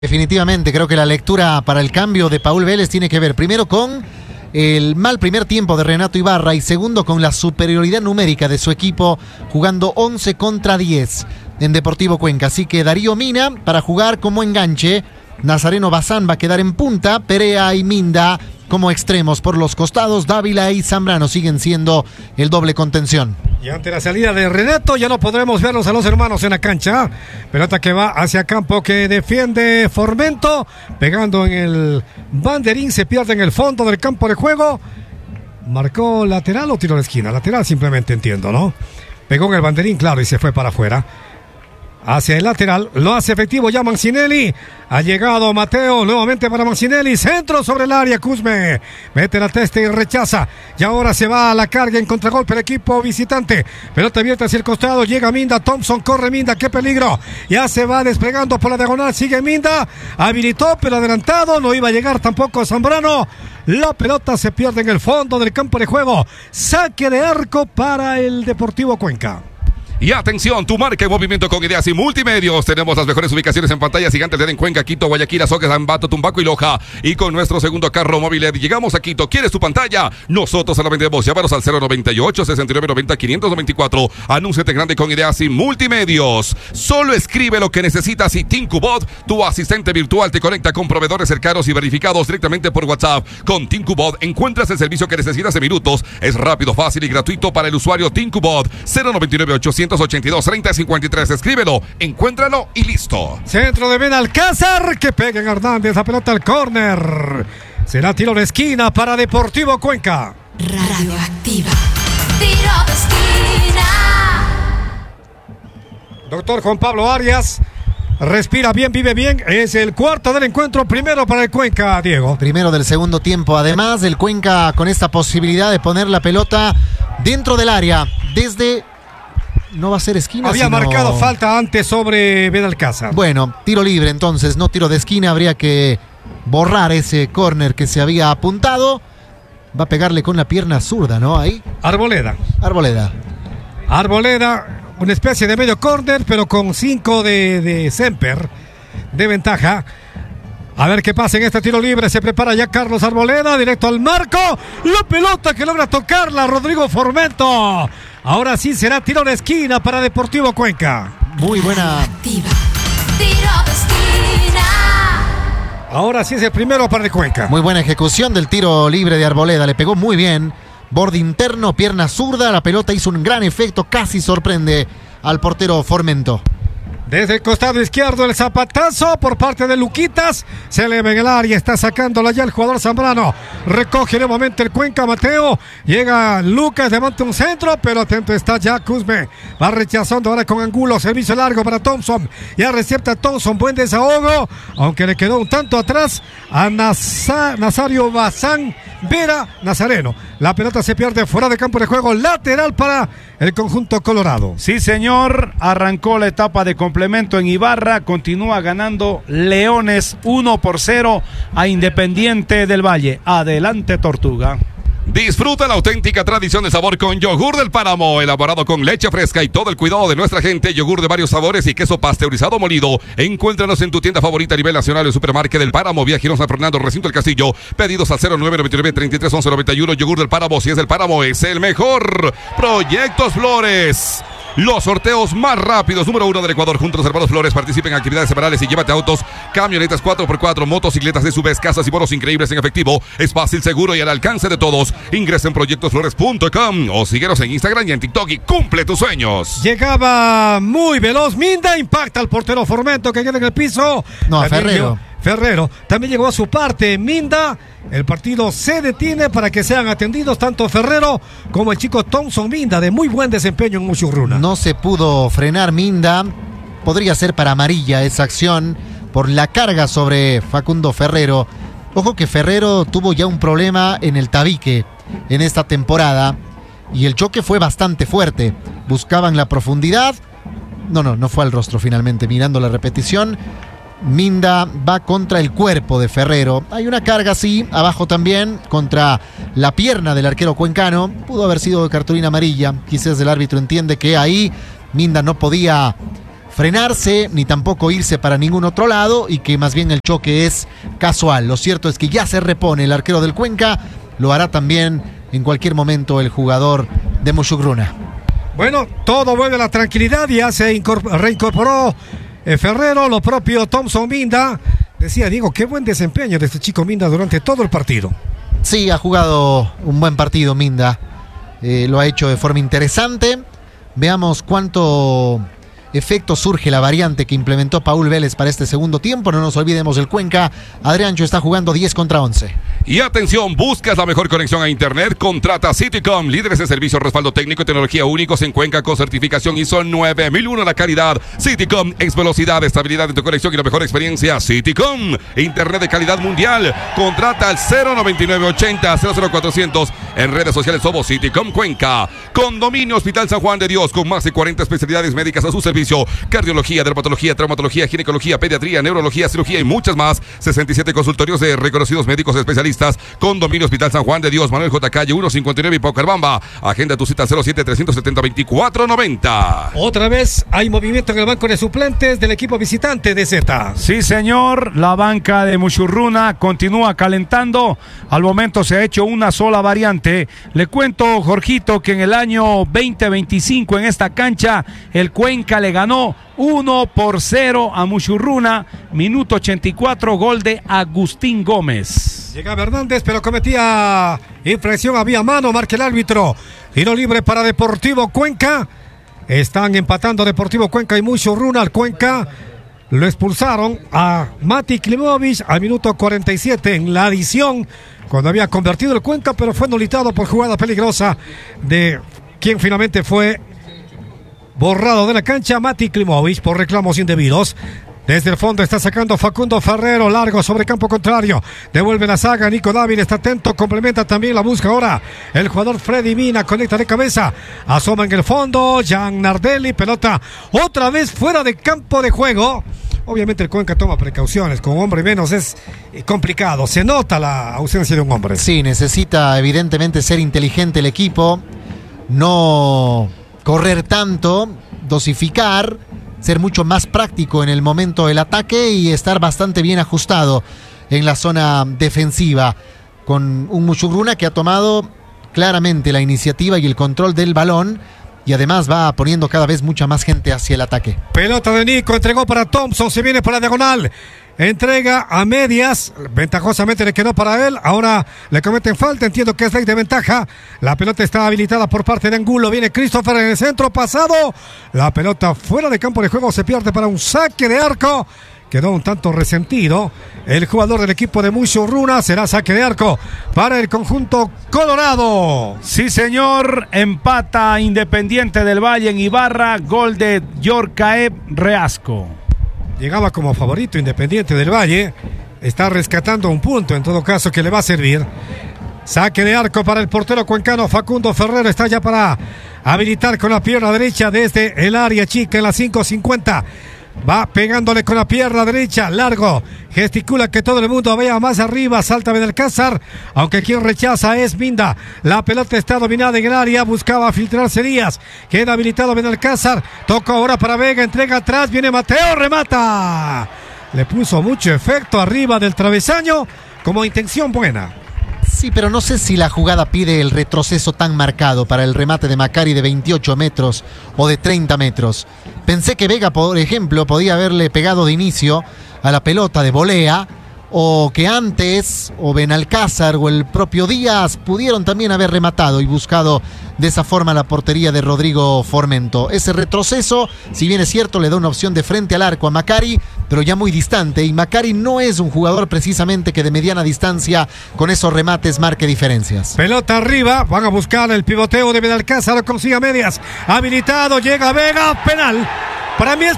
Definitivamente, creo que la lectura para el cambio de Paul Vélez tiene que ver primero con el mal primer tiempo de Renato Ibarra y segundo con la superioridad numérica de su equipo jugando 11 contra 10 en Deportivo Cuenca. Así que Darío Mina para jugar como enganche, Nazareno Bazán va a quedar en punta, Perea y Minda como extremos por los costados, Dávila y Zambrano siguen siendo el doble contención. Y ante la salida de Renato ya no podremos verlos a los hermanos en la cancha. Pelota que va hacia campo, que defiende Formento, pegando en el banderín, se pierde en el fondo del campo de juego. ¿Marcó lateral o tiro de esquina? Lateral simplemente, entiendo, ¿no? Pegó en el banderín, claro, y se fue para afuera. Hacia el lateral, lo hace efectivo ya Mancinelli. Ha llegado Mateo, nuevamente para Mancinelli. Centro sobre el área, Cusme. Mete la testa y rechaza. Y ahora se va a la carga en contragolpe el equipo visitante. Pelota abierta hacia el costado, llega Minda, Thompson, corre Minda, qué peligro. Ya se va desplegando por la diagonal, sigue Minda. Habilitó, pero adelantado, no iba a llegar tampoco Zambrano. La pelota se pierde en el fondo del campo de juego. Saque de arco para el Deportivo Cuenca. Y atención, tu marca en movimiento con Ideas y Multimedios. Tenemos las mejores ubicaciones en pantallas gigantes de en Cuenca, Quito, Guayaquil, Azogues, Ambato, Tumbaco y Loja. Y con nuestro segundo carro móvil llegamos a Quito. ¿Quieres tu pantalla? Nosotros se la vendemos. Llámanos al 098-6990-594. Anúnciate grande con Ideas y Multimedios. Solo escribe lo que necesitas y TinkuBot, tu asistente virtual, te conecta con proveedores cercanos y verificados directamente por WhatsApp. Con TinkuBot encuentras el servicio que necesitas en minutos. Es rápido, fácil y gratuito para el usuario TinkuBot. 099-882-3053. Escríbelo, encuéntralo y listo. Centro de Benalcázar, que pega en Hernández, la pelota al córner. Será tiro de esquina para Deportivo Cuenca. Radioactiva. Tiro de esquina. Doctor Juan Pablo Arias. Respira bien, vive bien. Es el cuarto del encuentro, primero para el Cuenca, Diego. Primero del segundo tiempo. Además, el Cuenca con esta posibilidad de poner la pelota dentro del área desde... No va a ser esquina. Había marcado falta antes sobre Benalcázar. Bueno, tiro libre entonces, no tiro de esquina. Habría que borrar ese córner que se había apuntado. Va a pegarle con la pierna zurda, ¿no? Ahí. Arboleda, una especie de medio córner, pero con 5 de Semper de ventaja. A ver qué pasa en este tiro libre. Se prepara ya Carlos Arboleda, directo al marco. La pelota que logra tocarla Rodrigo Formento. Ahora sí será tiro de esquina para Deportivo Cuenca. Muy buena. Tiro de esquina. Ahora sí es el primero para el Cuenca. Muy buena ejecución del tiro libre de Arboleda. Le pegó muy bien. Borde interno, pierna zurda. La pelota hizo un gran efecto. Casi sorprende al portero Formento. Desde el costado izquierdo el zapatazo por parte de Luquitas. Se eleva en el área, está sacándola ya el jugador Zambrano. Recoge nuevamente el Cuenca Mateo. Llega Lucas, levanta un centro, pero atento está ya Cusme. Va rechazando ahora con Angulo. Servicio largo para Thompson. Ya recepta Thompson, buen desahogo. Aunque le quedó un tanto atrás a Nazario Bazán. Vera Nazareno. La pelota se pierde fuera de campo de juego. Lateral para el conjunto colorado. Sí, señor. Arrancó la etapa de complemento en Ibarra. Continúa ganando Leones 1-0 a Independiente del Valle. Adelante, Tortuga. Disfruta la auténtica tradición de sabor con yogur del Páramo, elaborado con leche fresca y todo el cuidado de nuestra gente. Yogur de varios sabores y queso pasteurizado molido. Encuéntranos en tu tienda favorita a nivel nacional, el Supermarket del Páramo, Vía Girón San Fernando, Recinto del Castillo. Pedidos al 0999-331191. Yogur del Páramo, si es del Páramo, es el mejor. Proyectos Flores. Los sorteos más rápidos, número 1 del Ecuador, junto a los hermanos Flores. Participen en actividades semanales y llévate autos, camionetas 4x4, motocicletas de SUVs, casas y bonos increíbles en efectivo. Es fácil, seguro y al alcance de todos. Ingresa en proyectosflores.com o síguenos en Instagram y en TikTok y cumple tus sueños. Llegaba muy veloz Minda, impacta al portero Formento que queda en el piso. No, Ferrero también llegó a su parte Minda. El partido se detiene para que sean atendidos tanto Ferrero como el chico Thompson Minda, de muy buen desempeño en Muchurruna. No se pudo frenar Minda. Podría ser para amarilla esa acción por la carga sobre Facundo Ferrero. Ojo que Ferrero tuvo ya un problema en el tabique en esta temporada y el choque fue bastante fuerte. Buscaban la profundidad. No fue al rostro finalmente. Mirando la repetición, Minda va contra el cuerpo de Ferrero. Hay una carga, sí, abajo también, contra la pierna del arquero cuencano. Pudo haber sido de cartulina amarilla. Quizás el árbitro entiende que ahí Minda no podía frenarse ni tampoco irse para ningún otro lado y que más bien el choque es casual. Lo cierto es que ya se repone el arquero del Cuenca, lo hará también en cualquier momento el jugador de Mushugruna. Bueno, todo vuelve a la tranquilidad, ya se reincorporó Ferrero, lo propio Thompson Minda. Decía Diego, qué buen desempeño de este chico Minda durante todo el partido. Sí, ha jugado un buen partido Minda, lo ha hecho de forma interesante. Veamos cuánto efecto surge la variante que implementó Paul Vélez para este segundo tiempo. No nos olvidemos del Cuenca. Adriancho está jugando 10 contra 11. Y atención, ¿buscas la mejor conexión a internet? Contrata Citycom, líderes en servicio, respaldo técnico y tecnología únicos en Cuenca con certificación ISO 9001, la calidad. Citycom, ex velocidad, estabilidad en tu conexión y la mejor experiencia. Citycom, internet de calidad mundial. Contrata al 09980-00400. En redes sociales somos Citycom Cuenca. Condominio Hospital San Juan de Dios, con más de 40 especialidades médicas a su servicio. Cardiología, dermatología, traumatología, ginecología, pediatría, neurología, cirugía y muchas más. 67 consultorios de reconocidos médicos especialistas. Condominio Hospital San Juan de Dios, Manuel J. Calle 159 y Paucarbamba. Agenda tu cita 07-370-2490. Otra vez hay movimiento en el banco de suplentes del equipo visitante de Z. Sí, señor, la banca de Mushugruna continúa calentando. Al momento se ha hecho una sola variante. Le cuento, Jorgito, que en el año 2025 en esta cancha el Cuenca le ganó 1-0 a Mushugruna. Minuto 84, gol de Agustín Gómez. Llegaba Hernández, pero cometía infracción, había mano, marca el árbitro. Tiro libre para Deportivo Cuenca. Están empatando Deportivo Cuenca y Mushugruna. Al Cuenca lo expulsaron a Mati Klimovic al minuto 47 en la adición, cuando había convertido el Cuenca, pero fue anulado por jugada peligrosa de quien finalmente fue borrado de la cancha, Mati Klimovic, por reclamos indebidos. Desde el fondo está sacando Facundo Ferrero, largo sobre campo contrario. Devuelve la saga, Nico Dávila está atento, complementa también, la busca ahora el jugador Freddy Mina, conecta de cabeza, asoma en el fondo, Gian Nardelli, pelota otra vez fuera de campo de juego. Obviamente el Cuenca toma precauciones, con un hombre menos es complicado, se nota la ausencia de un hombre. Sí, necesita evidentemente ser inteligente el equipo, no correr tanto, dosificar, ser mucho más práctico en el momento del ataque y estar bastante bien ajustado en la zona defensiva, con un Mushugruna que ha tomado claramente la iniciativa y el control del balón y además va poniendo cada vez mucha más gente hacia el ataque. Pelota de Nico, entregó para Thompson, se viene para la diagonal, entrega a medias, ventajosamente le quedó para él, ahora le cometen falta, entiendo que es ley de ventaja, la pelota está habilitada por parte de Angulo, viene Christopher en el centro, pasado, la pelota fuera de campo de juego, se pierde para un saque de arco, quedó un tanto resentido el jugador del equipo de Mushugruna, será saque de arco para el conjunto colorado. Sí, señor, empata Independiente del Valle en Ibarra, gol de Yorcaeb Reasco. Llegaba como favorito Independiente del Valle, está rescatando un punto en todo caso que le va a servir. Saque de arco para el portero cuencano Facundo Ferrero, está ya para habilitar con la pierna derecha desde el área chica en la 5:50. Va pegándole con la pierna derecha, largo, gesticula que todo el mundo vea más arriba, salta Benalcázar, aunque quien rechaza es Minda. La pelota está dominada en el área, buscaba filtrarse Díaz, queda habilitado Benalcázar, toca ahora para Vega, entrega atrás, viene Mateo, remata. Le puso mucho efecto arriba del travesaño, como intención buena. Sí, pero no sé si la jugada pide el retroceso tan marcado para el remate de Macari de 28 metros o de 30 metros. Pensé que Vega, por ejemplo, podía haberle pegado de inicio a la pelota de volea, o que antes o Benalcázar o el propio Díaz pudieron también haber rematado y buscado de esa forma la portería de Rodrigo Formento. Ese retroceso, si bien es cierto, le da una opción de frente al arco a Macari, pero ya muy distante, y Macari no es un jugador precisamente que de mediana distancia con esos remates marque diferencias. Pelota arriba, van a buscar el pivoteo de Benalcázar, lo consigue a medias, habilitado, llega Vega, penal, para mí es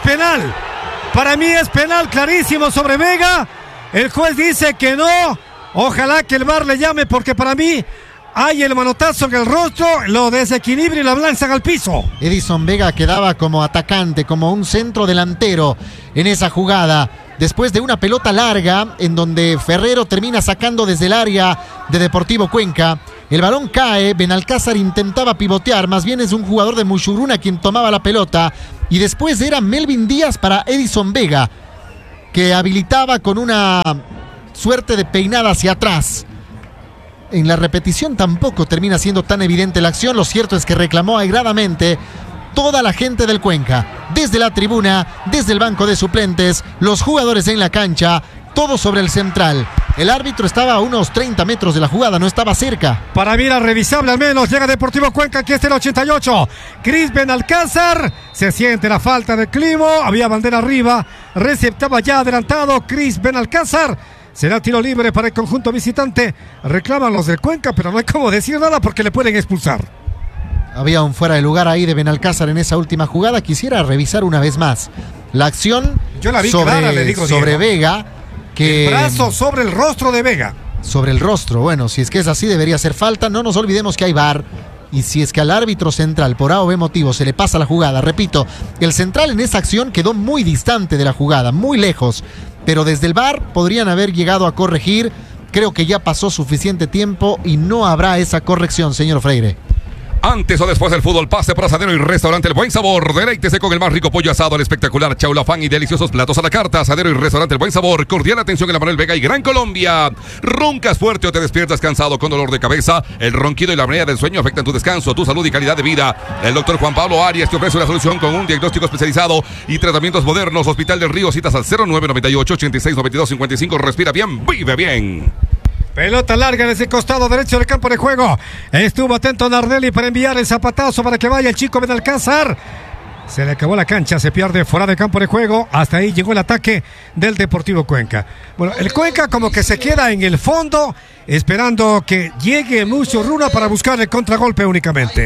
penal clarísimo sobre Vega. El juez dice que no, ojalá que el VAR le llame, porque para mí hay el manotazo en el rostro, lo desequilibra y la lanzan al piso. Edison Vega quedaba como atacante, como un centro delantero en esa jugada, después de una pelota larga en donde Ferrero termina sacando desde el área de Deportivo Cuenca El balón cae, Benalcázar intentaba pivotear, más bien es un jugador de Mushurruna quien tomaba la pelota, y después era Melvin Díaz para Edison Vega, que habilitaba con una suerte de peinada hacia atrás. En la repetición tampoco termina siendo tan evidente la acción. Lo cierto es que reclamó airadamente toda la gente del Cuenca, desde la tribuna, desde el banco de suplentes, los jugadores en la cancha, todo sobre el central. El árbitro estaba a unos 30 metros de la jugada, no estaba cerca. Para mí era revisable al menos. Llega Deportivo Cuenca, aquí está el 88. Chris Benalcázar, se siente la falta de Climo, había bandera arriba, receptaba ya adelantado Chris Benalcázar. Será tiro libre para el conjunto visitante. Reclaman los del Cuenca, pero no hay como decir nada porque le pueden expulsar. Había un fuera de lugar ahí de Benalcázar en esa última jugada. Quisiera revisar una vez más la acción. Yo la vi sobre, clara, le digo, sobre Vega. Que el brazo sobre el rostro de Vega. Sobre el rostro. Bueno, si es que es así debería ser falta. No nos olvidemos que hay VAR. Y si es que al árbitro central por A o B motivo se le pasa la jugada, repito, el central en esa acción quedó muy distante de la jugada, muy lejos. Pero desde el VAR podrían haber llegado a corregir. Creo que ya pasó suficiente tiempo y no habrá esa corrección, señor Freire. Antes o después del fútbol, pase por Asadero y Restaurante El Buen Sabor. Deleítese con el más rico pollo asado, el espectacular chaulafán y deliciosos platos a la carta. Asadero y Restaurante El Buen Sabor. Cordial atención en la Manuel Vega y Gran Colombia. ¿Roncas fuerte o te despiertas cansado con dolor de cabeza? El ronquido y la apnea del sueño afectan tu descanso, tu salud y calidad de vida. El doctor Juan Pablo Arias te ofrece una solución con un diagnóstico especializado y tratamientos modernos. Hospital del Río, citas al 0998-8692-55. Respira bien, vive bien. Pelota larga desde el costado derecho del campo de juego. Estuvo atento Nardelli para enviar el zapatazo para que vaya el chico Benalcázar. Se le acabó la cancha, se pierde fuera de campo de juego. Hasta ahí llegó el ataque del Deportivo Cuenca. Bueno, el Cuenca como que se queda en el fondo, esperando que llegue Mushurruna para buscar el contragolpe únicamente.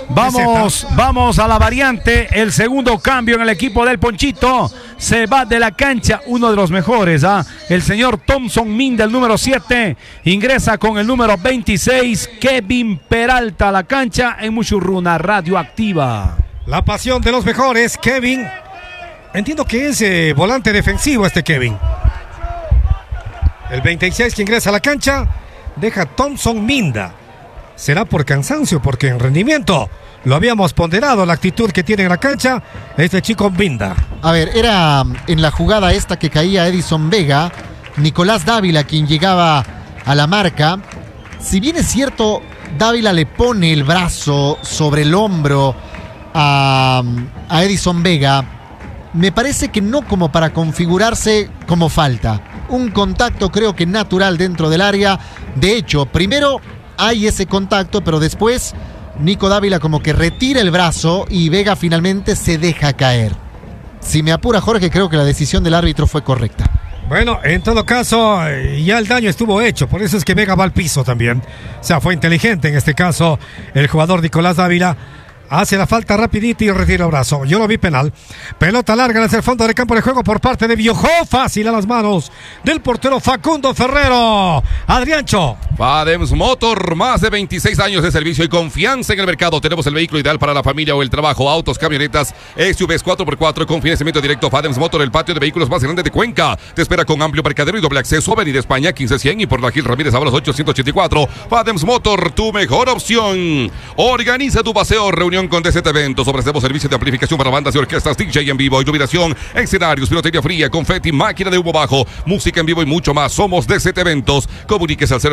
Vamos a la variante. El segundo cambio en el equipo del Ponchito. Se va de la cancha uno de los mejores. El señor Thompson Minda, el número 7. Ingresa con el número 26. Kevin Peralta a la cancha en Mushurruna Radioactiva. La pasión de los mejores, Kevin. Entiendo que es volante defensivo este Kevin. El 26 que ingresa a la cancha deja Thompson Minda. Será por cansancio, porque en rendimiento lo habíamos ponderado, la actitud que tiene en la cancha este chico Minda. A ver, era en la jugada esta que caía Edison Vega, Nicolás Dávila quien llegaba a la marca. Si bien es cierto, Dávila le pone el brazo sobre el hombro a Edison Vega, me parece que no como para configurarse como falta. Un contacto creo que natural dentro del área. De hecho, primero hay ese contacto, pero después Nico Dávila como que retira el brazo y Vega finalmente se deja caer. Si me apura Jorge, creo que la decisión del árbitro fue correcta. Bueno, en todo caso, ya el daño estuvo hecho, por eso es que Vega va al piso también. O sea, fue inteligente en este caso el jugador Nicolás Dávila. Hace la falta rapidito y retira el brazo. Yo lo vi penal. Pelota larga desde el fondo del campo de juego por parte de Biojó. Fácil a las manos del portero Facundo Ferrero. Adriancho. Fadems Motor, más de 26 años de servicio y confianza en el mercado. Tenemos el vehículo ideal para la familia o el trabajo. Autos, camionetas, SUVs 4x4 con financiamiento directo. Fadems Motor, el patio de vehículos más grande de Cuenca. Te espera con amplio parqueadero y doble acceso. Avenida España 1500 y por la Gil Ramírez Ábalos 884. Fadems Motor, tu mejor opción. Organiza tu paseo, reunión con DZ Eventos. Ofrecemos servicios de amplificación para bandas y orquestas, DJ en vivo, iluminación, escenarios, pirotería fría, confeti, máquina de humo bajo, música en vivo y mucho más. Somos DZ Eventos. Comuníquese al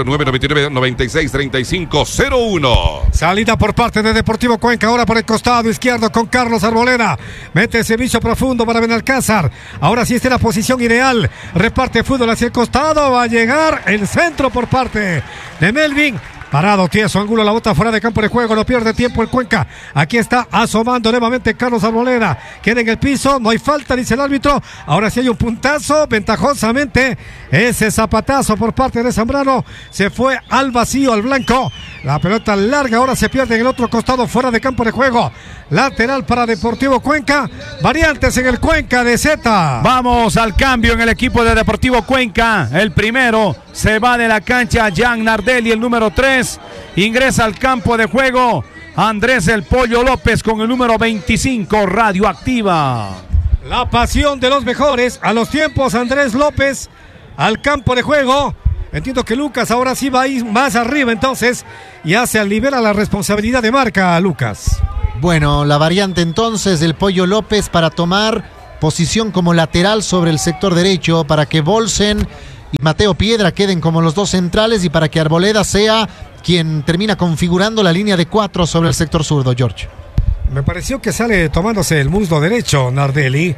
0999-963501. Salida por parte de Deportivo Cuenca, ahora por el costado izquierdo con Carlos Arboleda. Mete servicio profundo para Benalcázar. Ahora sí está en la posición ideal. Reparte fútbol hacia el costado. Va a llegar el centro por parte de Melvin. Parado, tieso, ángulo, la bota fuera de campo de juego, no pierde tiempo el Cuenca. Aquí está asomando nuevamente Carlos Arboleda. Queda en el piso, no hay falta, dice el árbitro. Ahora sí hay un puntazo, ventajosamente. Ese zapatazo por parte de Zambrano se fue al vacío, al blanco. La pelota larga, ahora se pierde en el otro costado, fuera de campo de juego. Lateral para Deportivo Cuenca. Variantes en el Cuenca de Z. Vamos al cambio en el equipo de Deportivo Cuenca. El primero se va de la cancha Jan Nardelli, el número 3. Ingresa al campo de juego Andrés El Pollo López con el número 25, Radioactiva. La pasión de los mejores. A los tiempos, Andrés López al campo de juego. Entiendo que Lucas ahora sí va a ir más arriba entonces. Ya se libera la responsabilidad de marca, Lucas. Bueno, la variante entonces del Pollo López para tomar posición como lateral sobre el sector derecho, para que Bolsen y Mateo Piedra queden como los dos centrales y para que Arboleda sea quien termina configurando la línea de 4 sobre el sector zurdo, George. Me pareció que sale tomándose el muslo derecho Nardelli.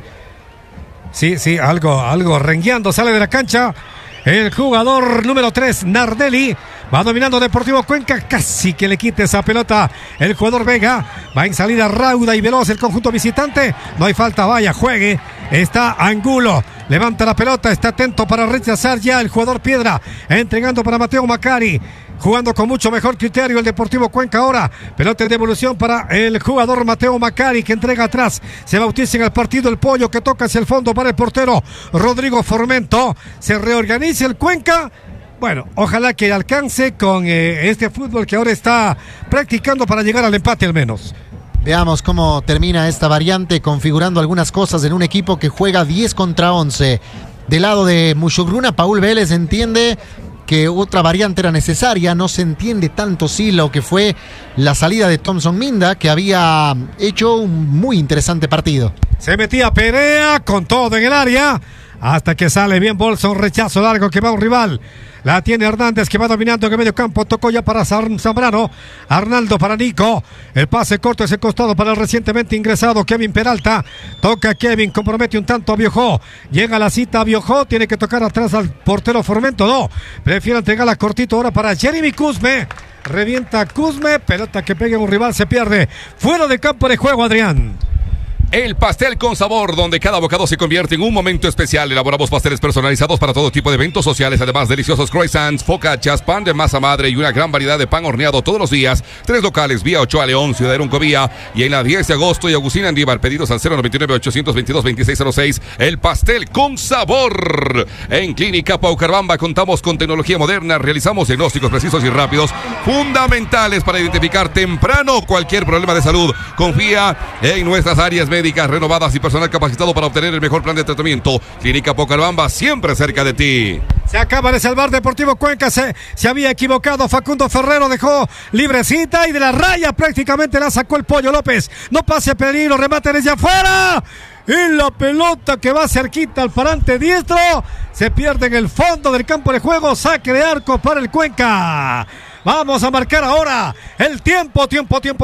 Sí, algo rengueando, sale de la cancha el jugador número 3, Nardelli. Va dominando Deportivo Cuenca, casi que le quite esa pelota el jugador Vega. Va en salida rauda y veloz el conjunto visitante. No hay falta, vaya, juegue. Está Angulo, levanta la pelota, está atento para rechazar ya el jugador Piedra. Entregando para Mateo Macari. Jugando con mucho mejor criterio el Deportivo Cuenca ahora. Pelota de devolución para el jugador Mateo Macari, que entrega atrás. Se bautiza en el partido el Pollo, que toca hacia el fondo para el portero Rodrigo Formento. Se reorganiza el Cuenca. Bueno, ojalá que alcance con este fútbol que ahora está practicando para llegar al empate al menos. Veamos cómo termina esta variante, configurando algunas cosas en un equipo que juega 10 contra 11. Del lado de Muchugruna, Paul Vélez entiende que otra variante era necesaria. No se entiende tanto sí lo que fue la salida de Thompson Minda, que había hecho un muy interesante partido. Se metía Perea con todo en el área, hasta que sale bien Bolson, rechazo largo que va un rival. La tiene Hernández, que va dominando en el medio campo. Tocó ya para Zambrano. Arnaldo para Nico. El pase corto es el costado para el recientemente ingresado Kevin Peralta. Toca Kevin, compromete un tanto a Biojó. Llega la cita a Biojó. Tiene que tocar atrás al portero Formento. No, prefiere entregarla cortito ahora para Jeremy Cusme. Revienta Cusme. Pelota que pega a un rival, se pierde. Fuera de campo de juego, Adrián. El pastel con sabor, donde cada bocado se convierte en un momento especial. Elaboramos pasteles personalizados para todo tipo de eventos sociales. Además, deliciosos croissants, focaccias, pan de masa madre y una gran variedad de pan horneado todos los días. 3 locales, vía Ochoa León, Ciudad de Roncovía. Y en la 10 de agosto y Agustín Andívar. Pedidos al 099-822-2606. El pastel con sabor. En Clínica Paucarbamba contamos con tecnología moderna. Realizamos diagnósticos precisos y rápidos, fundamentales para identificar temprano cualquier problema de salud. Confía en nuestras áreas médicas renovadas y personal capacitado para obtener el mejor plan de tratamiento. Clínica Paucarbamba, siempre cerca de ti. Se acaba de salvar Deportivo Cuenca, se había equivocado. Facundo Ferrero dejó librecita y de la raya prácticamente la sacó el Pollo López. No pase peligro, remate desde afuera. Y la pelota que va cerquita al parante diestro se pierde en el fondo del campo de juego. Saque de arco para el Cuenca. Vamos a marcar ahora el tiempo de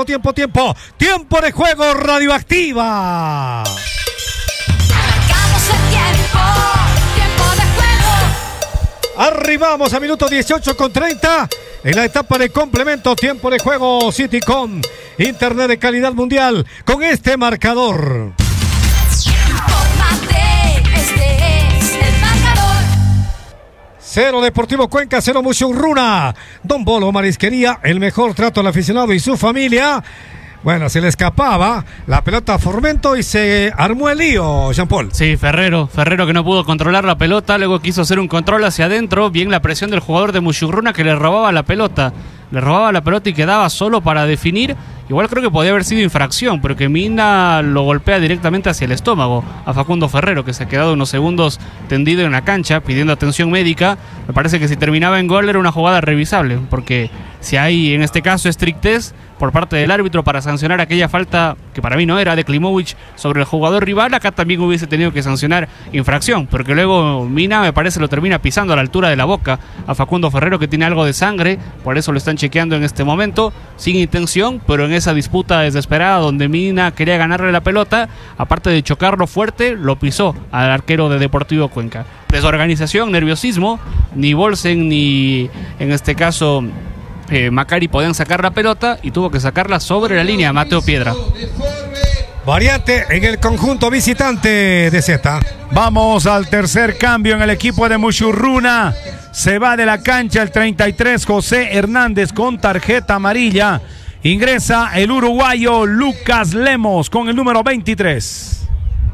juego, Radioactiva. Marcamos el tiempo de juego. Arribamos a minuto 18:30 en la etapa de complemento. Tiempo de juego Citycom, internet de calidad mundial, con este marcador. Infórmate, este es el marcador. 0 Deportivo Cuenca, 0 Muchugruna. Don Bolo Marisquería, el mejor trato al aficionado y su familia. Bueno, se le escapaba la pelota a Formento y se armó el lío, Jean-Paul. Sí, Ferrero que no pudo controlar la pelota, luego quiso hacer un control hacia adentro, bien la presión del jugador de Muchugruna que le robaba la pelota y quedaba solo para definir. Igual creo que podía haber sido infracción, pero que Mina lo golpea directamente hacia el estómago a Facundo Ferrero, que se ha quedado unos segundos tendido en la cancha pidiendo atención médica. Me parece que si terminaba en gol era una jugada revisable, porque si hay en este caso estrictez por parte del árbitro para sancionar aquella falta que para mí no era de Klimovic sobre el jugador rival, acá también hubiese tenido que sancionar infracción, porque luego Mina me parece lo termina pisando a la altura de la boca a Facundo Ferrero, que tiene algo de sangre, por eso lo están chequeando en este momento, sin intención, pero en esa disputa desesperada donde Mina quería ganarle la pelota, aparte de chocarlo fuerte, lo pisó al arquero de Deportivo Cuenca. Desorganización, nerviosismo, ni Bolsen ni en este caso Macari podían sacar la pelota y tuvo que sacarla sobre la línea Mateo Piedra. Variante en el conjunto visitante de Z. Vamos al tercer cambio en el equipo de Muchugruna. Se va de la cancha el 33, José Hernández, con tarjeta amarilla. Ingresa el uruguayo Lucas Lemos con el número 23.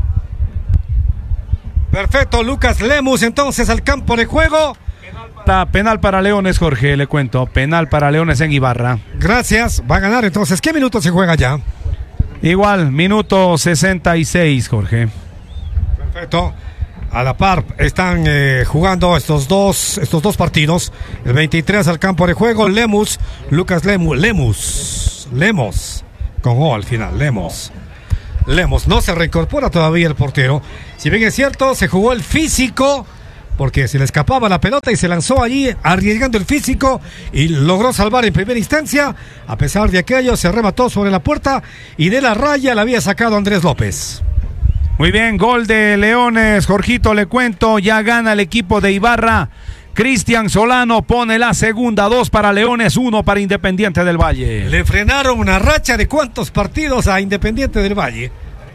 Perfecto, Lucas Lemos entonces al campo de juego. Penal para Leones, Jorge, le cuento. Penal para Leones en Ibarra. Gracias, va a ganar entonces. ¿Qué minuto se juega ya? Igual, minuto 66, Jorge. Perfecto. A la par están jugando estos dos partidos. El 23 al campo de juego, Lucas Lemos, con O al final, Lemos. No se reincorpora todavía el portero. Si bien es cierto, se jugó el físico, porque se le escapaba la pelota y se lanzó allí arriesgando el físico y logró salvar en primera instancia. A pesar de aquello, se remató sobre la puerta y de la raya la había sacado Andrés López. Muy bien, gol de Leones, Jorgito, le cuento, ya gana el equipo de Ibarra. Cristian Solano pone la segunda, 2 para Leones, 1 para Independiente del Valle. Le frenaron una racha de cuántos partidos a Independiente del Valle.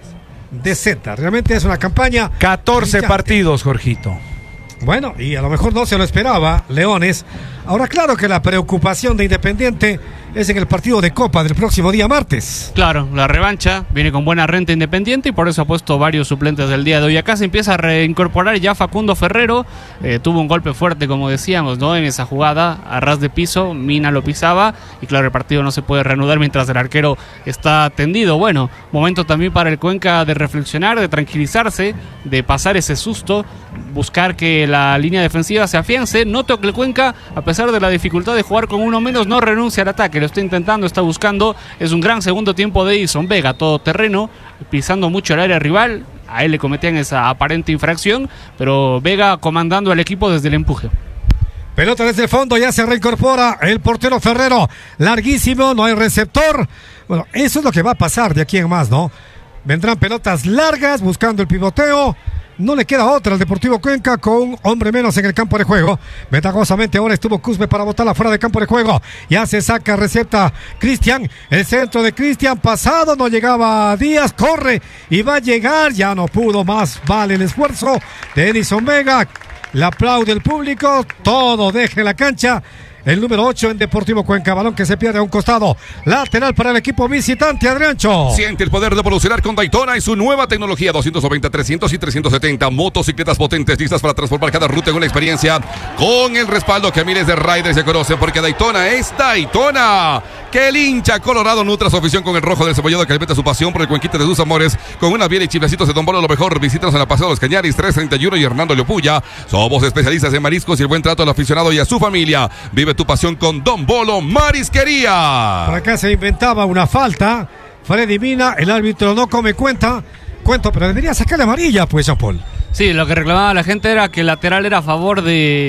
De Z, realmente es una campaña 14 brillante. partidos, Jorgito. Bueno, y a lo mejor no se lo esperaba Leones. Ahora claro que la preocupación de Independiente es en el partido de Copa del próximo día martes. Claro, la revancha viene con buena renta Independiente y por eso ha puesto varios suplentes del día de hoy. Acá se empieza a reincorporar ya Facundo Ferrero. Tuvo un golpe fuerte, como decíamos, ¿no? En esa jugada, a ras de piso, Mina lo pisaba y claro, el partido no se puede reanudar mientras el arquero está tendido. Bueno, momento también para el Cuenca de reflexionar, de tranquilizarse, de pasar ese susto, buscar que la línea defensiva se afiance. Noto que el Cuenca, a pesar de la dificultad de jugar con uno menos, no renuncia al ataque. Lo está intentando, está buscando. Es un gran segundo tiempo de Edison Vega, todo terreno, pisando mucho el área rival. A él le cometían esa aparente infracción, pero Vega comandando al equipo desde el empuje. Pelota desde el fondo, ya se reincorpora el portero Ferrero. Larguísimo, no hay receptor. Bueno, eso es lo que va a pasar de aquí en más, ¿no? Vendrán pelotas largas buscando el pivoteo. No le queda otra al Deportivo Cuenca con un hombre menos en el campo de juego. Ventajosamente ahora estuvo Cusme para botarla fuera del campo de juego. Ya se saca, recepta Cristian. El centro de Cristian pasado, no llegaba Díaz, corre y va a llegar. Ya no pudo más, vale el esfuerzo de Edison Vega. Le aplaude el público, todo deja en la cancha. El número 8 en Deportivo Cuenca, balón que se pierde a un costado. Lateral para el equipo visitante, Adriancho. Siente el poder de evolucionar con Daytona y su nueva tecnología 290, 300 y 370. Motocicletas potentes listas para transformar cada ruta en una experiencia con el respaldo que miles de riders se conocen, porque Daytona es Daytona. Que el hincha colorado nutra su afición con el rojo del cebollado que alimenta su pasión por el cuenquite de sus amores. Con una biela y chiflecitos de Don Bolo, lo mejor. Visítanos en la Paseo de los Cañaris 331 y Hernando Leopulla. Somos especialistas en mariscos y el buen trato al aficionado y a su familia. Vive tu pasión con Don Bolo Marisquería. Por acá se inventaba una falta. Freddy Mina, el árbitro no come cuento, pero debería sacarle amarilla, pues, Jean Paul. Sí, lo que reclamaba la gente era que el lateral era a favor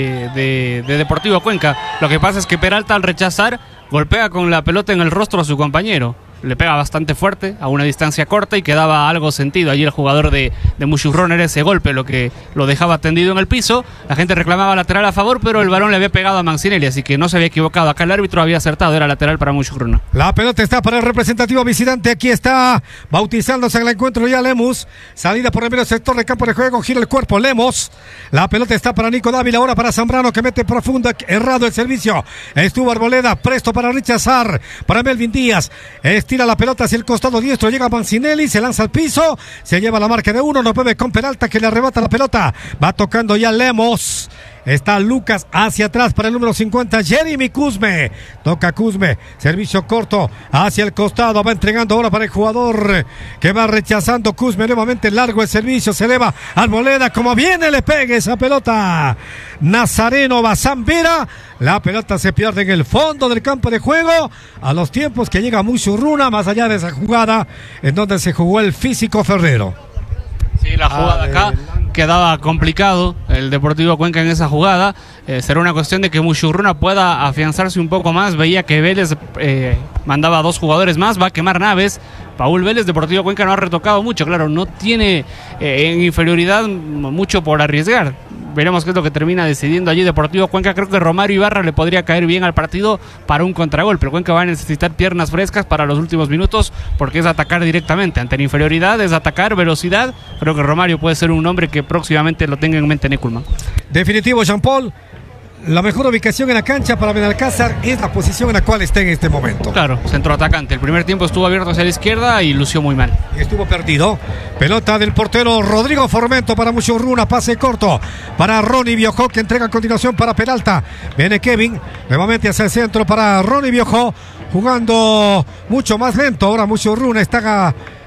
de Deportivo Cuenca. Lo que pasa es que Peralta, al rechazar, golpea con la pelota en el rostro a su compañero. Le pega bastante fuerte a una distancia corta y quedaba algo sentido. Allí el jugador de Muchurrón era ese golpe lo que lo dejaba tendido en el piso. La gente reclamaba lateral a favor, pero el balón le había pegado a Mancinelli, así que no se había equivocado. Acá el árbitro había acertado, era lateral para Muchurrón. La pelota está para el representativo visitante. Aquí está bautizándose en el encuentro ya Lemos. Salida por el medio sector de campo de juego, gira el cuerpo Lemos. La pelota está para Nico Dávila, ahora para Zambrano que mete profunda, errado el servicio. Estuvo Arboleda, presto para rechazar. Para Melvin Díaz. Tira la pelota hacia el costado diestro, llega Mancinelli, se lanza al piso, se lleva la marca de uno, no puede con Peralta que le arrebata la pelota, va tocando ya Lemos. Está Lucas hacia atrás para el número 50, Jeremy Cusme. Toca Cusme, servicio corto hacia el costado, va entregando ahora para el jugador que va rechazando Cusme. Nuevamente largo el servicio, se eleva Arboleda, como viene le pega esa pelota. Nazareno Bazán Vera, la pelota se pierde en el fondo del campo de juego. A los tiempos que llega Muchurruna, más allá de esa jugada en donde se jugó el físico Ferrero. Sí, la jugada acá quedaba complicado el Deportivo Cuenca en esa jugada. Será una cuestión de que Muchurruna pueda afianzarse un poco más. Veía que Vélez mandaba a 2 jugadores más, va a quemar naves. Paul Vélez, Deportivo Cuenca no ha retocado mucho, claro, no tiene en inferioridad mucho por arriesgar. Veremos qué es lo que termina decidiendo allí Deportivo Cuenca. Creo que Romario Ibarra le podría caer bien al partido para un contragolpe. Cuenca va a necesitar piernas frescas para los últimos minutos porque es atacar directamente. Ante la inferioridad es atacar, velocidad. Creo que Romario puede ser un hombre que próximamente lo tenga en mente Neculman. Definitivo, Jean Paul. La mejor ubicación en la cancha para Benalcázar es la posición en la cual está en este momento. Claro, centroatacante. El primer tiempo estuvo abierto hacia la izquierda y lució muy mal. Estuvo perdido. Pelota del portero Rodrigo Formento para Muchurruna. Pase corto para Ronnie Biojó, que entrega a continuación para Peralta. Viene Kevin. Nuevamente hacia el centro para Ronnie Biojó. Jugando mucho más lento. Ahora Muchurruna está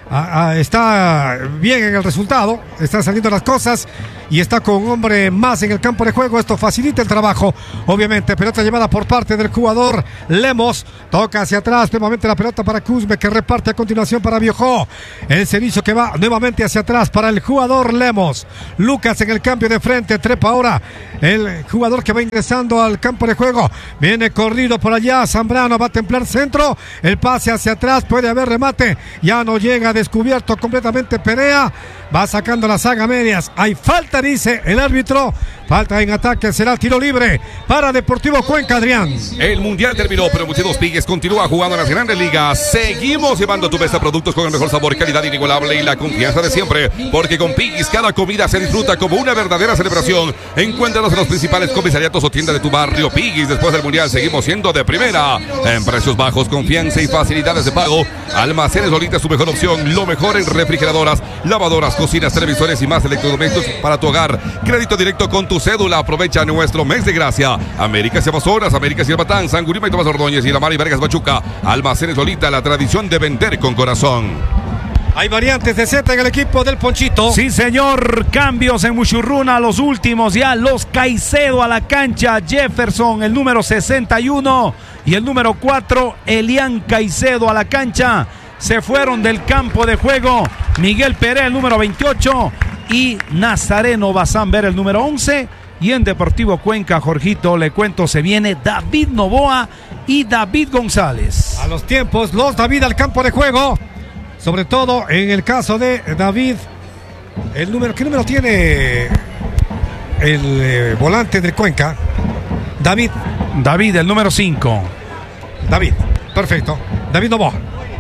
está bien en el resultado, están saliendo las cosas y está con un hombre más en el campo de juego. Esto facilita el trabajo, obviamente. Pelota llevada por parte del jugador Lemos, toca hacia atrás, nuevamente la pelota para Cuzme, que reparte a continuación para Biojó. El servicio que va nuevamente hacia atrás para el jugador Lemos. Lucas en el cambio de frente, trepa ahora el jugador que va ingresando al campo de juego, viene corrido por allá, Zambrano va a templar centro, el pase hacia atrás, puede haber remate, ya no llega, descubierto completamente Perea, va sacando la saga medias, hay falta, dice el árbitro, falta en ataque, será tiro libre para Deportivo Cuenca, Adrián. El mundial terminó, pero Muchachos Pigues continúa jugando en las grandes ligas. Seguimos llevando tu mesa productos con el mejor sabor, calidad inigualable y la confianza de siempre, porque con Pigues cada comida se disfruta como una verdadera celebración. Encuéntranos en los principales comisariatos o tiendas de tu barrio. Pigues, después del mundial seguimos siendo de primera en precios bajos, confianza y facilidades de pago. Almacenes Lolita es tu mejor opción, lo mejor en refrigeradoras, lavadoras, cocinas, televisores y más electrodomésticos para tu hogar. Crédito directo con tu cédula. Aprovecha nuestro mes de gracia. Américas y Amazonas, Américas y Batán, San Gurima y Tomás Ordóñez y La Mar y Vargas Machuca. Almacenes Lolita, la tradición de vender con corazón. Hay variantes de Z en el equipo del Ponchito. Sí, señor. Cambios en Muchurruna, los últimos ya. Los Caicedo a la cancha. Jefferson, el número 61. Y el número 4, Elian Caicedo a la cancha. Se fueron del campo de juego Miguel Perea, el número 28. Y Nazareno Bazán, el número 11. Y en Deportivo Cuenca, Jorgito, le cuento, se viene David Novoa y David González. A los tiempos, los David al campo de juego. Sobre todo en el caso de David. El número, ¿qué número tiene el volante del Cuenca? David, el número 5. David, perfecto. David Novoa.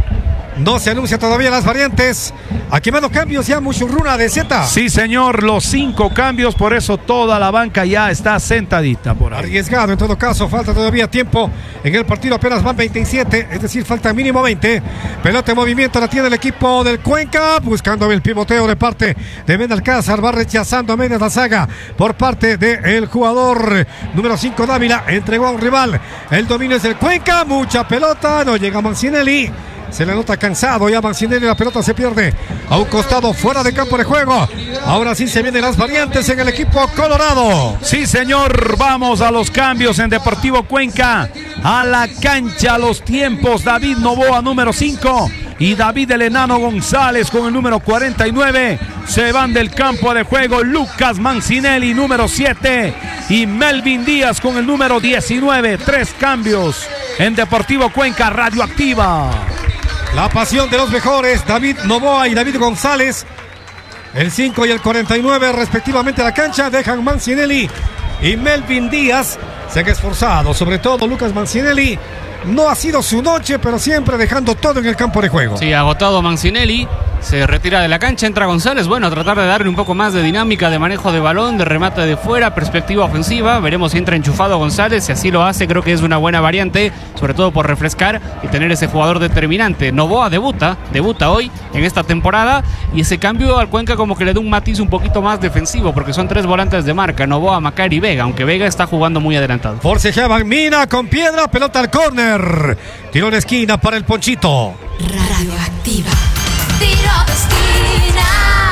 No se anuncia todavía las variantes. Aquí van los cambios ya, Muchurruna de Z. Sí, señor, los 5 cambios, por eso toda la banca ya está sentadita por ahí. Arriesgado en todo caso, falta todavía tiempo en el partido, apenas van 27, es decir, falta mínimo 20. Pelota en movimiento, la tiene el equipo del Cuenca, buscando el pivoteo de parte de Benalcázar, va rechazando a medias la saga por parte del jugador número 5 Dávila, entregó a un rival, el dominio es del Cuenca, mucha pelota, no llega Mancinelli. Se le nota cansado ya Mancinelli, la pelota se pierde a un costado fuera de campo de juego. Ahora sí se vienen las variantes en el equipo colorado. Sí, señor, vamos a los cambios en Deportivo Cuenca. A la cancha, los tiempos, David Novoa, número 5. Y David el Enano González con el número 49. Se van del campo de juego Lucas Mancinelli, número 7. Y Melvin Díaz con el número 19. 3 cambios en Deportivo Cuenca, Radioactiva. La pasión de los mejores, David Novoa y David González. El 5 y el 49 respectivamente a la cancha. Dejan Mancinelli y Melvin Díaz. Se han esforzado, sobre todo Lucas Mancinelli. No ha sido su noche, pero siempre dejando todo en el campo de juego. Sí, agotado Mancinelli. Se retira de la cancha, entra González. Bueno, a tratar de darle un poco más de dinámica, de manejo de balón, de remate de fuera, perspectiva ofensiva. Veremos si entra enchufado González. Si así lo hace, creo que es una buena variante, sobre todo por refrescar y tener ese jugador determinante. Novoa debuta hoy en esta temporada. Y ese cambio al Cuenca como que le da un matiz un poquito más defensivo, porque son 3 volantes de marca: Novoa, Macari y Vega, aunque Vega está jugando muy adelantado. Forcejeaban, Mina con piedra, pelota al córner. Tiro en esquina para el Ponchito. Radioactiva. Tiro de esquina.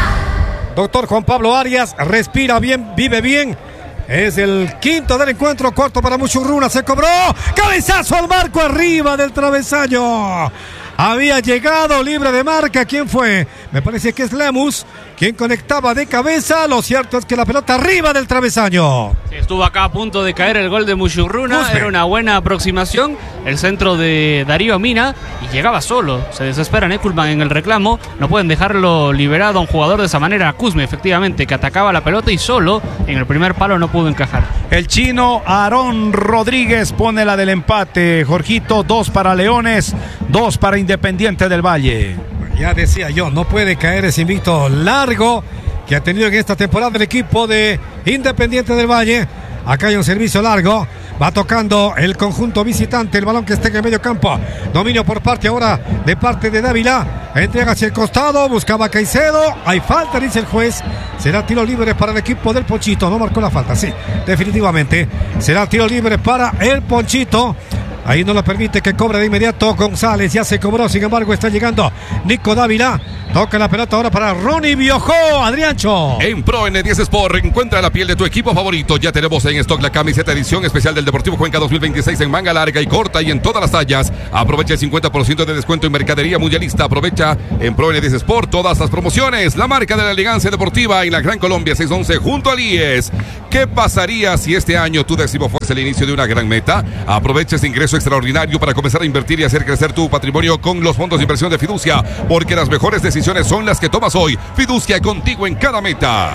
Doctor Juan Pablo Arias, respira bien, vive bien. Es el quinto del encuentro, cuarto para Muchurruna, se cobró. Cabezazo al marco arriba del travesaño. Había llegado libre de marca. ¿Quién fue? Me parece que es Lemus, quien conectaba de cabeza. Lo cierto es que la pelota arriba del travesaño. Estuvo acá a punto de caer el gol de Muchurruna. Era una buena aproximación. El centro de Darío Mina. Y llegaba solo. Se desesperan Ekulman en el reclamo. No pueden dejarlo liberado a un jugador de esa manera. Cuzme, efectivamente, que atacaba la pelota y solo en el primer palo no pudo encajar. El chino Aarón Rodríguez pone la del empate. Jorgito, 2 para Leones, 2 para Independiente del Valle. Ya decía yo, no puede caer ese invicto largo que ha tenido en esta temporada el equipo de Independiente del Valle. Acá hay un servicio largo. Va tocando el conjunto visitante. El balón que está en el medio campo. Dominio por parte ahora de parte de Dávila. Entrega hacia el costado. Buscaba Caicedo. Hay falta, dice el juez. Será tiro libre para el equipo del Ponchito. No marcó la falta, sí, definitivamente. Será tiro libre para el Ponchito. Ahí no lo permite que cobre de inmediato González. Ya se cobró, sin embargo está llegando Nico Dávila. Toca la pelota ahora para Ronnie Biojó. Adriancho. En Pro N10 Sport encuentra la piel de tu equipo favorito. Ya tenemos en stock la camiseta edición especial del Deportivo Cuenca 2026 en manga larga y corta y en todas las tallas. Aprovecha el 50% de descuento en mercadería mundialista. Aprovecha en Pro N10 Sport todas las promociones. La marca de la elegancia deportiva en la Gran Colombia 611 junto al IES. ¿Qué pasaría si este año tu décimo fuese el inicio de una gran meta? Aprovecha este ingreso extraordinario para comenzar a invertir y hacer crecer tu patrimonio con los fondos de inversión de Fiducia, porque las mejores decisiones son las que tomas hoy. Fiducia, contigo en cada meta.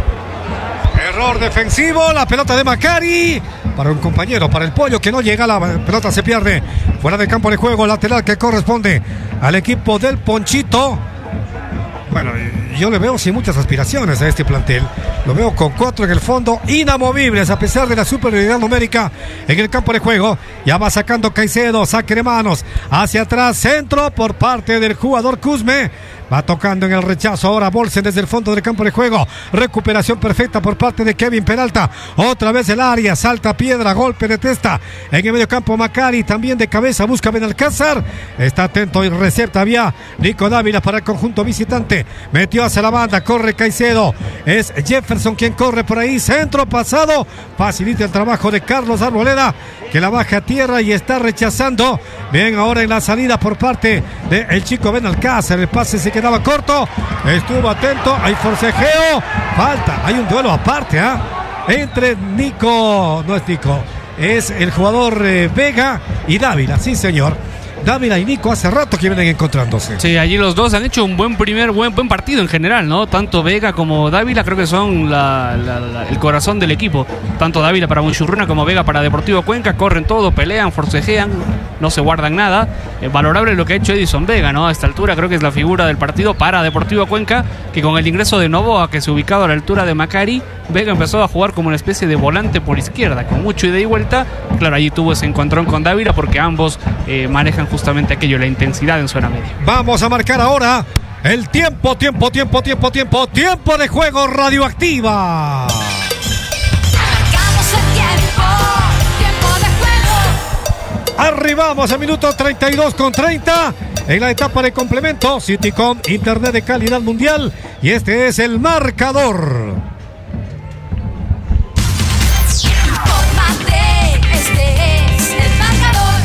Error defensivo, la pelota de Macari para un compañero, para el Pollo, que no llega, la pelota se pierde fuera del campo de juego, lateral que corresponde al equipo del Ponchito. Bueno, yo le veo sin muchas aspiraciones a este plantel. Lo veo con 4 en el fondo, inamovibles a pesar de la superioridad numérica en el campo de juego. Ya va sacando Caicedo, saque de manos hacia atrás, centro por parte del jugador Cusme. Va tocando en el rechazo ahora Bolsen desde el fondo del campo de juego. Recuperación perfecta por parte de Kevin Peralta. Otra vez el área, salta piedra, golpe de testa en el medio campo Macari. También de cabeza busca Benalcázar. Está atento y recepta vía Nico Dávila para el conjunto visitante. Metió hacia la banda, corre Caicedo. Es Jefferson quien corre por ahí. Centro pasado. Facilita el trabajo de Carlos Arboleda, que la baja a tierra y está rechazando. Bien, ahora en la salida por parte del chico Benalcázar. El pase se quedaba corto. Estuvo atento. Hay forcejeo. Falta. Hay un duelo aparte, entre Nico. No es Nico. Es el jugador Vega y Dávila. Sí, señor. Dávila y Nico hace rato que vienen encontrándose. Sí, allí los dos han hecho un buen partido en general, ¿no? Tanto Vega como Dávila creo que son el corazón del equipo. Tanto Dávila para Muchurruna como Vega para Deportivo Cuenca. Corren todo, pelean, forcejean, no se guardan nada. Valorable lo que ha hecho Edison Vega, ¿no? A esta altura creo que es la figura del partido para Deportivo Cuenca, que con el ingreso de Novoa, que se ubicaba a la altura de Macari, Vega empezó a jugar como una especie de volante por izquierda, con mucho ida y vuelta. Claro, allí tuvo ese encontrón con Dávila porque ambos manejan justamente aquello, la intensidad en zona media. Vamos a marcar ahora el tiempo de juego Radioactiva. Marcamos el tiempo de juego. Arribamos a minuto 32:30 en la etapa de complemento. Citycom, internet de calidad mundial, y este es el marcador. Infórmate, este es el marcador.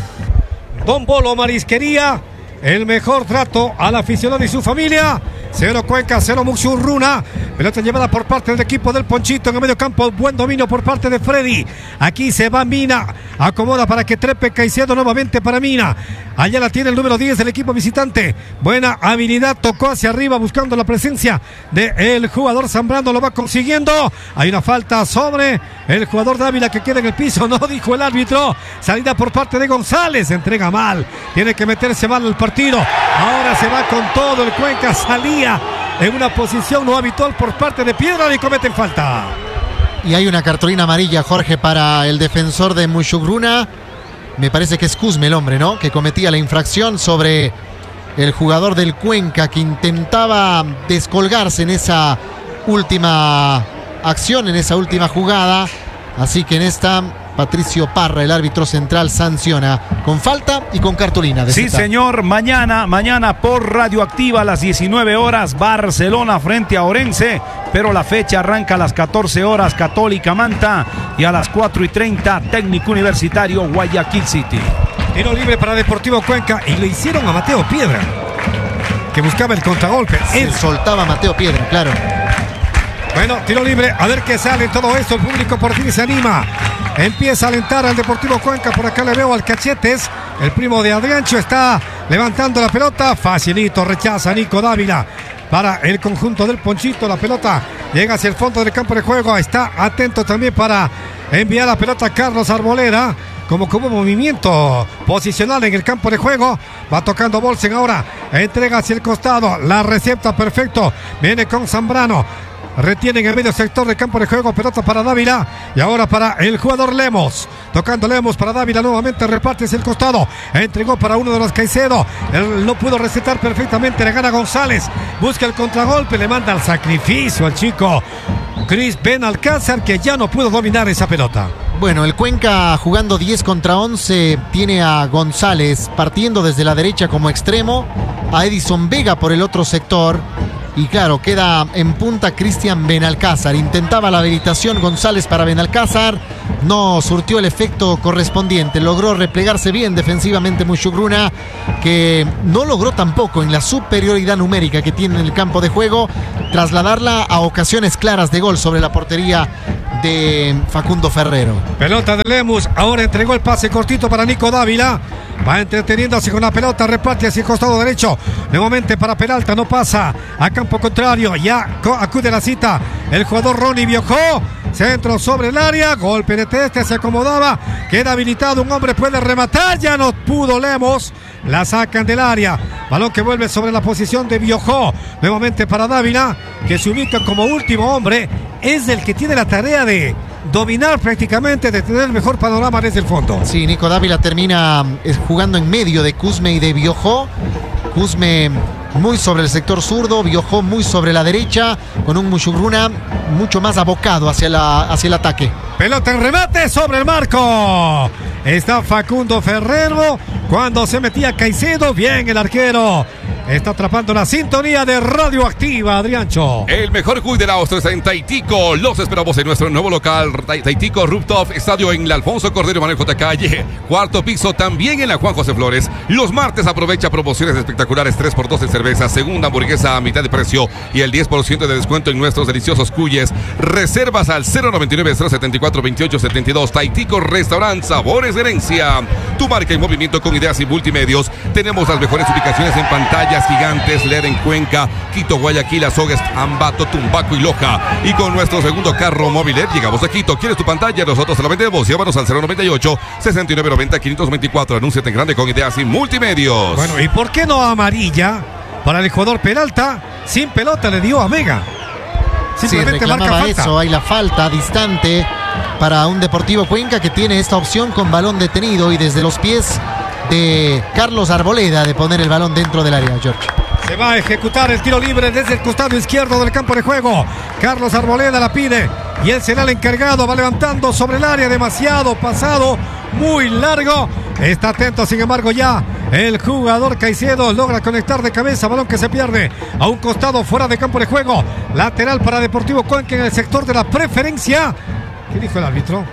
Don Bolo Marisquería, el mejor trato al aficionado y su familia. 0 Cuenca, 0 Muxurruna. Pelota llevada por parte del equipo del Ponchito en el medio campo. Buen dominio por parte de Freddy. Aquí se va Mina. Acomoda para que trepe Caicedo nuevamente para Mina. Allá la tiene el número 10 del equipo visitante. Buena habilidad. Tocó hacia arriba buscando la presencia del jugador Zambrano. Lo va consiguiendo. Hay una falta sobre el jugador Dávila que queda en el piso. No dijo el árbitro. Salida por parte de González. Entrega mal. Tiene que meterse mal el partido. Ahora se va con todo el Cuenca. Salía en una posición no habitual por parte de Piedra y cometen falta. Y hay una cartulina amarilla, Jorge, para el defensor de Muxurruna. Me parece que es Cusme el hombre, ¿no? Que cometía la infracción sobre el jugador del Cuenca, que intentaba descolgarse en esa última acción, en esa última jugada. Así que en esta, Patricio Parra, el árbitro central, sanciona con falta y con cartulina. Sí, señor. Mañana por Radioactiva a las 19 horas, Barcelona frente a Orense. Pero la fecha arranca a las 14 horas, Católica Manta. Y a las 4:30, Técnico Universitario, Guayaquil City. Tiro libre para Deportivo Cuenca. Y le hicieron a Mateo Piedra, que buscaba el contragolpe. Él soltaba a Mateo Piedra, claro. Bueno, tiro libre, a ver qué sale todo esto. El público por fin se anima. Empieza a alentar al Deportivo Cuenca. Por acá le veo al Cachetes, el primo de Adriancho, está levantando la pelota. Facilito, rechaza Nico Dávila para el conjunto del Ponchito. La pelota llega hacia el fondo del campo de juego. Está atento también para enviar la pelota a Carlos Arboleda. Como que hubo movimiento posicional en el campo de juego. Va tocando Bolsen ahora. Entrega hacia el costado. La recepta perfecto. Viene con Zambrano. Retiene en el medio sector del campo de juego. Pelota para Dávila. Y ahora para el jugador Lemos. Tocando Lemos para Dávila nuevamente. Reparte hacia el costado. Entregó para uno de los Caicedo. Él no pudo recetar perfectamente. Le gana González. Busca el contragolpe. Le manda al sacrificio al chico Chris Benalcázar, que ya no pudo dominar esa pelota. Bueno, el Cuenca jugando 10 contra 11 tiene a González partiendo desde la derecha como extremo, a Edison Vega por el otro sector y claro, queda en punta Cristian Benalcázar. Intentaba la habilitación González para Benalcázar, no surtió el efecto correspondiente, logró replegarse bien defensivamente Muchugruna, que no logró tampoco en la superioridad numérica que tiene en el campo de juego trasladarla a ocasiones claras de gol sobre la portería de Facundo Ferrero. Pelota de Lemus, ahora entregó el pase cortito para Nico Dávila, va entreteniéndose con la pelota, reparte hacia el costado derecho, nuevamente para Peralta, no pasa a campo contrario, ya acude a la cita el jugador Ronnie Biojó, centro sobre el área, golpe de teste, se acomodaba, queda habilitado, un hombre puede rematar, ya no pudo Lemos, la sacan del área, balón que vuelve sobre la posición de Biojó, nuevamente para Dávila, que se ubica como último hombre, es el que tiene la tarea de dominar prácticamente, de tener el mejor panorama desde el fondo. Sí, Nico Dávila termina jugando en medio de Cusme y de Biojó. Cusme muy sobre el sector zurdo, Biojó muy sobre la derecha, con un Muchugruna mucho más abocado hacia el ataque. Pelota en remate sobre el marco. Está Facundo Ferrero cuando se metía Caicedo, bien el arquero. Está atrapando la sintonía de Radioactiva, Adriancho. El mejor juego de la Austria está en Taitico. Los esperamos en nuestro nuevo local, Taitico Rooftop Estadio en la Alfonso Cordero Manuel J. Calle. Cuarto piso también en la Juan José Flores. Los martes aprovecha promociones espectaculares, 3x2 en cerveza, segunda hamburguesa a mitad de precio y el 10% de descuento en nuestros deliciosos cuyes. Reservas al 099-074-2872. Taitico Restaurant, sabores de herencia. Tu marca en movimiento con ideas y multimedios. Tenemos las mejores ubicaciones en pantalla gigantes, LED en Cuenca, Quito, Guayaquil, Azogues, Ambato, Tumbaco y Loja. Y con nuestro segundo carro móvil LED llegamos a Quito. ¿Quieres tu pantalla? Nosotros te la vendemos. Llámanos al 098-6990-524. Anúnciate en grande con ideas y multimedios. Bueno, ¿y por qué no amarilla para el jugador Peralta? Sin pelota le dio a Vega. Simplemente sí, reclamaba eso. Hay la falta distante para un Deportivo Cuenca que tiene esta opción con balón detenido y desde los pies de Carlos Arboleda de poner el balón dentro del área, George. Se va a ejecutar el tiro libre desde el costado izquierdo del campo de juego. Carlos Arboleda la pide y él será el encargado. Va levantando sobre el área, demasiado pasado, muy largo. Está atento, sin embargo, ya el jugador Caicedo logra conectar de cabeza. Balón que se pierde a un costado fuera de campo de juego. Lateral para Deportivo Cuenca en el sector de la preferencia. ¿Qué dijo el árbitro?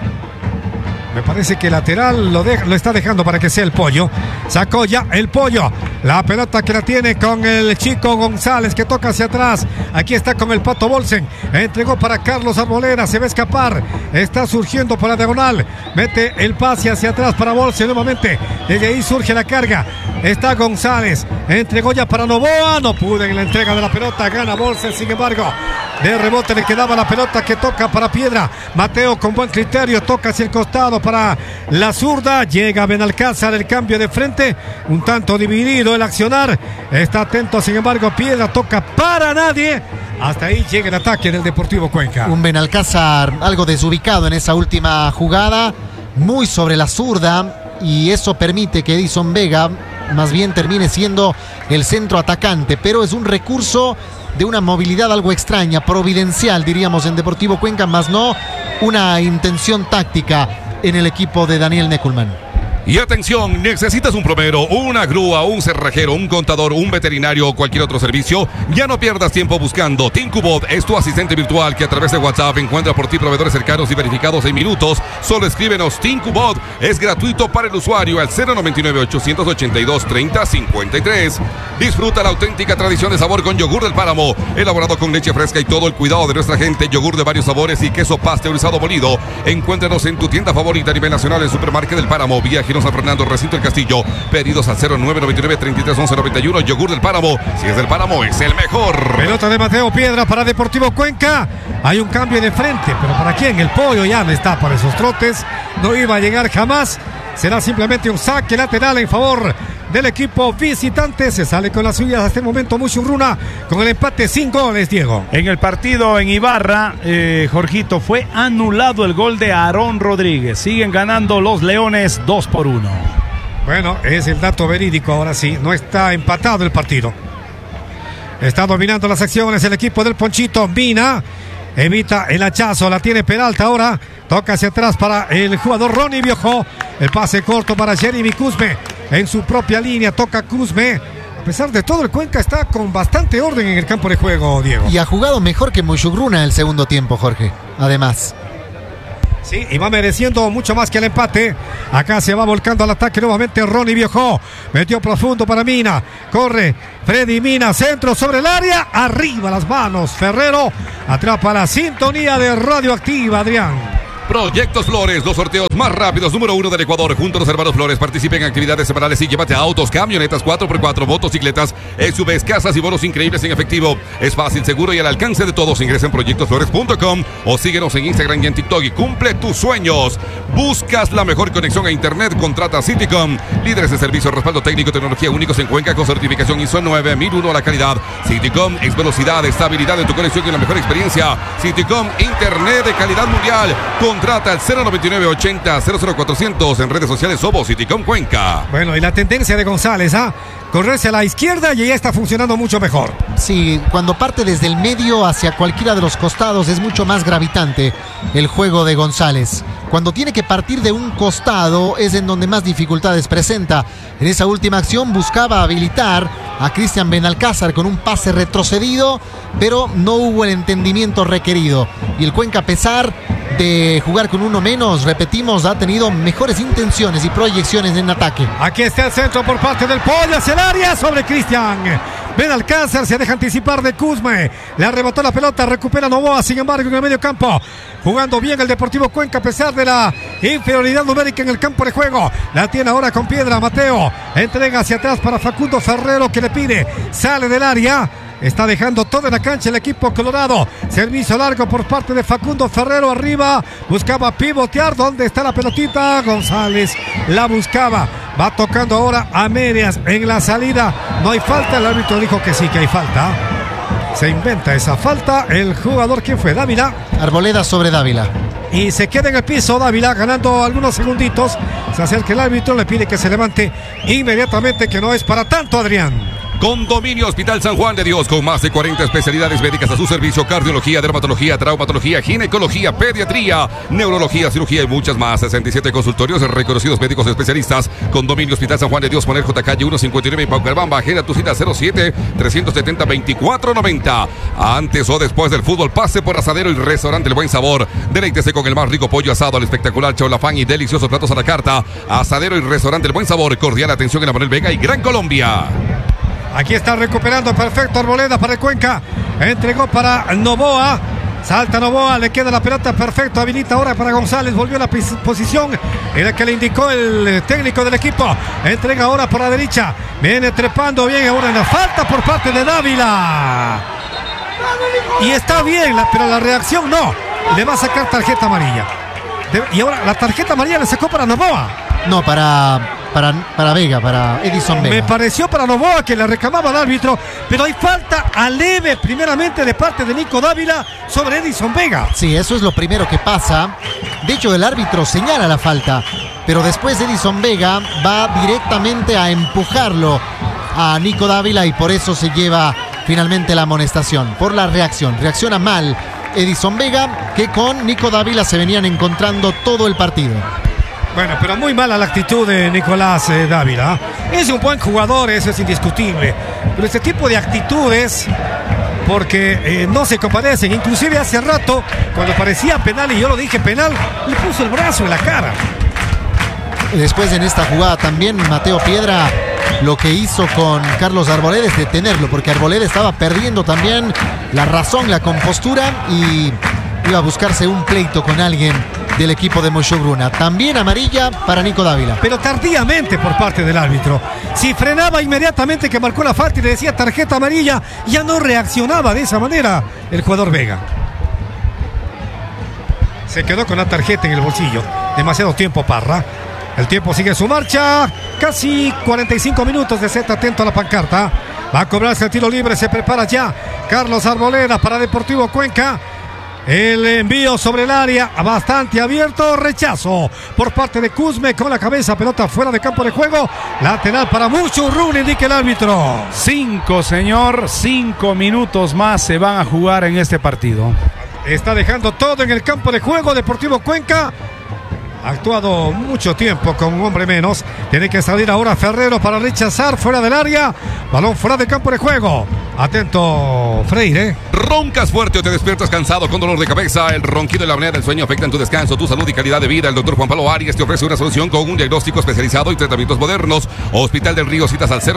Me parece que el lateral lo está dejando para que sea el Pollo. Sacó ya el Pollo. La pelota que la tiene con el chico González que toca hacia atrás. Aquí está con el Pato Bolsen. Entregó para Carlos Arboleda. Se va a escapar. Está surgiendo por la diagonal. Mete el pase hacia atrás para Bolsen nuevamente. Desde ahí surge la carga. Está González. Entregó ya para Novoa. No pudo en la entrega de la pelota. Gana Bolsen, sin embargo. De rebote le quedaba la pelota que toca para Piedra. Mateo con buen criterio toca hacia el costado para la zurda. Llega Benalcázar, el cambio de frente. Un tanto dividido el accionar. Está atento, sin embargo, Piedra toca para nadie. Hasta ahí llega el ataque del Deportivo Cuenca. Un Benalcázar algo desubicado en esa última jugada. Muy sobre la zurda. Y eso permite que Edison Vega más bien termine siendo el centro atacante. Pero es un recurso de una movilidad algo extraña, providencial diríamos en Deportivo Cuenca, más no una intención táctica en el equipo de Daniel Neckelman. Y atención, necesitas un plomero, una grúa, un cerrajero, un contador, un veterinario o cualquier otro servicio. Ya no pierdas tiempo buscando. Tincubot es tu asistente virtual que a través de WhatsApp encuentra por ti proveedores cercanos y verificados en minutos. Solo escríbenos Tincubot. Es gratuito para el usuario al 099-882-3053. Disfruta la auténtica tradición de sabor con yogur del páramo, elaborado con leche fresca y todo el cuidado de nuestra gente. Yogur de varios sabores y queso pasteurizado molido. Encuéntranos en tu tienda favorita a nivel nacional, el Supermarket del Páramo, vía San Fernando, Recinto El Castillo. Pedidos al 0999-331191. Yogur del Páramo. Si es del Páramo, es el mejor. Pelota de Mateo Piedra para Deportivo Cuenca. Hay un cambio de frente, pero ¿para quién? El Pollo ya no está para esos trotes. No iba a llegar jamás. Será simplemente un saque lateral en favor del equipo visitante. Se sale con las suyas hasta el momento Muchugruna con el empate 5 goles, Diego. En el partido en Ibarra, Jorgito, fue anulado el gol de Aarón Rodríguez. Siguen ganando los Leones 2-1. Bueno, es el dato verídico ahora sí. No está empatado el partido. Está dominando las acciones el equipo del Ponchito. Mina evita el hachazo, la tiene Peralta ahora, toca hacia atrás para el jugador Ronnie Biojó, el pase corto para Jeremy Cuzme, en su propia línea, toca Cuzme. A pesar de todo, el Cuenca está con bastante orden en el campo de juego, Diego. Y ha jugado mejor que Muchugruna en el segundo tiempo, Jorge, además. Sí, y va mereciendo mucho más que el empate. Acá se va volcando al ataque nuevamente Ronnie Biojó. Metió profundo para Mina. Corre Freddy Mina, centro sobre el área. Arriba las manos. Ferrero atrapa la sintonía de Radioactiva, Adrián. Proyectos Flores, los sorteos más rápidos, número 1 del Ecuador. Junto a los hermanos Flores, participen en actividades semanales y llévate autos, camionetas 4x4, motocicletas, SUVs, casas y bonos increíbles en efectivo. Es fácil, seguro y al alcance de todos. Ingresa en proyectosflores.com o síguenos en Instagram y en TikTok y cumple tus sueños. Buscas la mejor conexión a internet, contrata Citycom. Líderes de servicio, respaldo técnico, tecnología únicos en Cuenca con certificación ISO 9001 a la calidad. Citycom es velocidad, estabilidad en tu conexión y la mejor experiencia. Citycom, internet de calidad mundial. Contrata al 099-80-00400 en redes sociales. Somos Citycom Cuenca. Bueno, y la tendencia de González, correrse a la izquierda y ya está funcionando mucho mejor. Sí, cuando parte desde el medio hacia cualquiera de los costados es mucho más gravitante el juego de González. Cuando tiene que partir de un costado es en donde más dificultades presenta. En esa última acción buscaba habilitar a Cristian Benalcázar con un pase retrocedido, pero no hubo el entendimiento requerido. Y el Cuenca, a pesar de jugar con uno menos, repetimos, ha tenido mejores intenciones y proyecciones en ataque. Aquí está el centro por parte del Pollo hacia el área sobre Cristian Benalcázar, se deja anticipar de Cuzme, le arrebató la pelota, recupera Novoa, sin embargo en el medio campo, jugando bien el Deportivo Cuenca a pesar de la inferioridad numérica en el campo de juego. La tiene ahora con piedra Mateo, entrega hacia atrás para Facundo Ferrero que le pide, sale del área. Está dejando todo en la cancha el equipo colorado. Servicio largo por parte de Facundo Ferrero arriba. Buscaba pivotear. ¿Dónde está la pelotita? González la buscaba. Va tocando ahora a medias en la salida. No hay falta. El árbitro dijo que sí, que hay falta. Se inventa esa falta. El jugador, ¿quién fue? Dávila. Arboleda sobre Dávila. Y se queda en el piso Dávila ganando algunos segunditos. Se acerca el árbitro. Le pide que se levante inmediatamente, que no es para tanto, Adrián. Condominio Hospital San Juan de Dios, con más de 40 especialidades médicas a su servicio: cardiología, dermatología, traumatología, ginecología, pediatría, neurología, cirugía y muchas más. 67 consultorios, reconocidos médicos especialistas. Condominio Hospital San Juan de Dios, Poner J. Calle 159 en Paucarbamba. Agenda tu cita 07-370-2490. Antes o después del fútbol, pase por Asadero y Restaurante El Buen Sabor. Deleítese con el más rico pollo asado, el espectacular chaulafán y deliciosos platos a la carta. Asadero y Restaurante El Buen Sabor. Cordial atención en Manuel Vega y Gran Colombia. Aquí está recuperando perfecto Arboleda para el Cuenca. Entregó para Novoa. Salta Novoa, le queda la pelota perfecto. Habilita ahora para González. Volvió a la posición en la que le indicó el técnico del equipo. Entrega ahora por la derecha. Viene trepando bien ahora en la falta por parte de Dávila. Y está bien, pero la reacción no. Le va a sacar tarjeta amarilla. Y ahora la tarjeta amarilla le sacó para Novoa. No, para Vega, para Edison Vega. Me pareció para Novoa que le reclamaba al árbitro, pero hay falta a leve primeramente de parte de Nico Dávila sobre Edison Vega. Sí, eso es lo primero que pasa. De hecho, el árbitro señala la falta, pero después Edison Vega va directamente a empujarlo a Nico Dávila y por eso se lleva finalmente la amonestación, por la reacción. Reacciona mal Edison Vega, que con Nico Dávila se venían encontrando todo el partido. Bueno, pero muy mala la actitud de Nicolás Dávila. Es un buen jugador, eso es indiscutible. Pero este tipo de actitudes, porque no se compadecen. Inclusive hace rato, cuando parecía penal, y yo lo dije penal, le puso el brazo en la cara. Después en esta jugada también Mateo Piedra lo que hizo con Carlos Arboleda es detenerlo, porque Arboleda estaba perdiendo también la razón, la compostura, y iba a buscarse un pleito con alguien del equipo de Muchugruna. También amarilla para Nico Dávila. Pero tardíamente por parte del árbitro. Si frenaba inmediatamente que marcó la falta y le decía tarjeta amarilla, ya no reaccionaba de esa manera el jugador Vega. Se quedó con la tarjeta en el bolsillo. Demasiado tiempo Parra. El tiempo sigue su marcha. Casi 45 minutos de set atento a la pancarta. Va a cobrarse el tiro libre. Se prepara ya Carlos Arboleda para Deportivo Cuenca. El envío sobre el área, bastante abierto, rechazo por parte de Cuzme con la cabeza, pelota fuera de campo de juego, lateral para Muchugruna, indica el árbitro. 5 minutos más se van a jugar en este partido. está dejando todo en el campo de juego. Deportivo Cuenca ha actuado mucho tiempo con un hombre menos. Tiene que salir ahora Ferrero para rechazar fuera del área. Balón fuera del campo de juego. Atento, Freire. ¿Roncas fuerte o te despiertas cansado con dolor de cabeza? El ronquido y la apnea del sueño afectan tu descanso, tu salud y calidad de vida. El doctor Juan Pablo Arias te ofrece una solución con un diagnóstico especializado y tratamientos modernos. Hospital del Río, citas al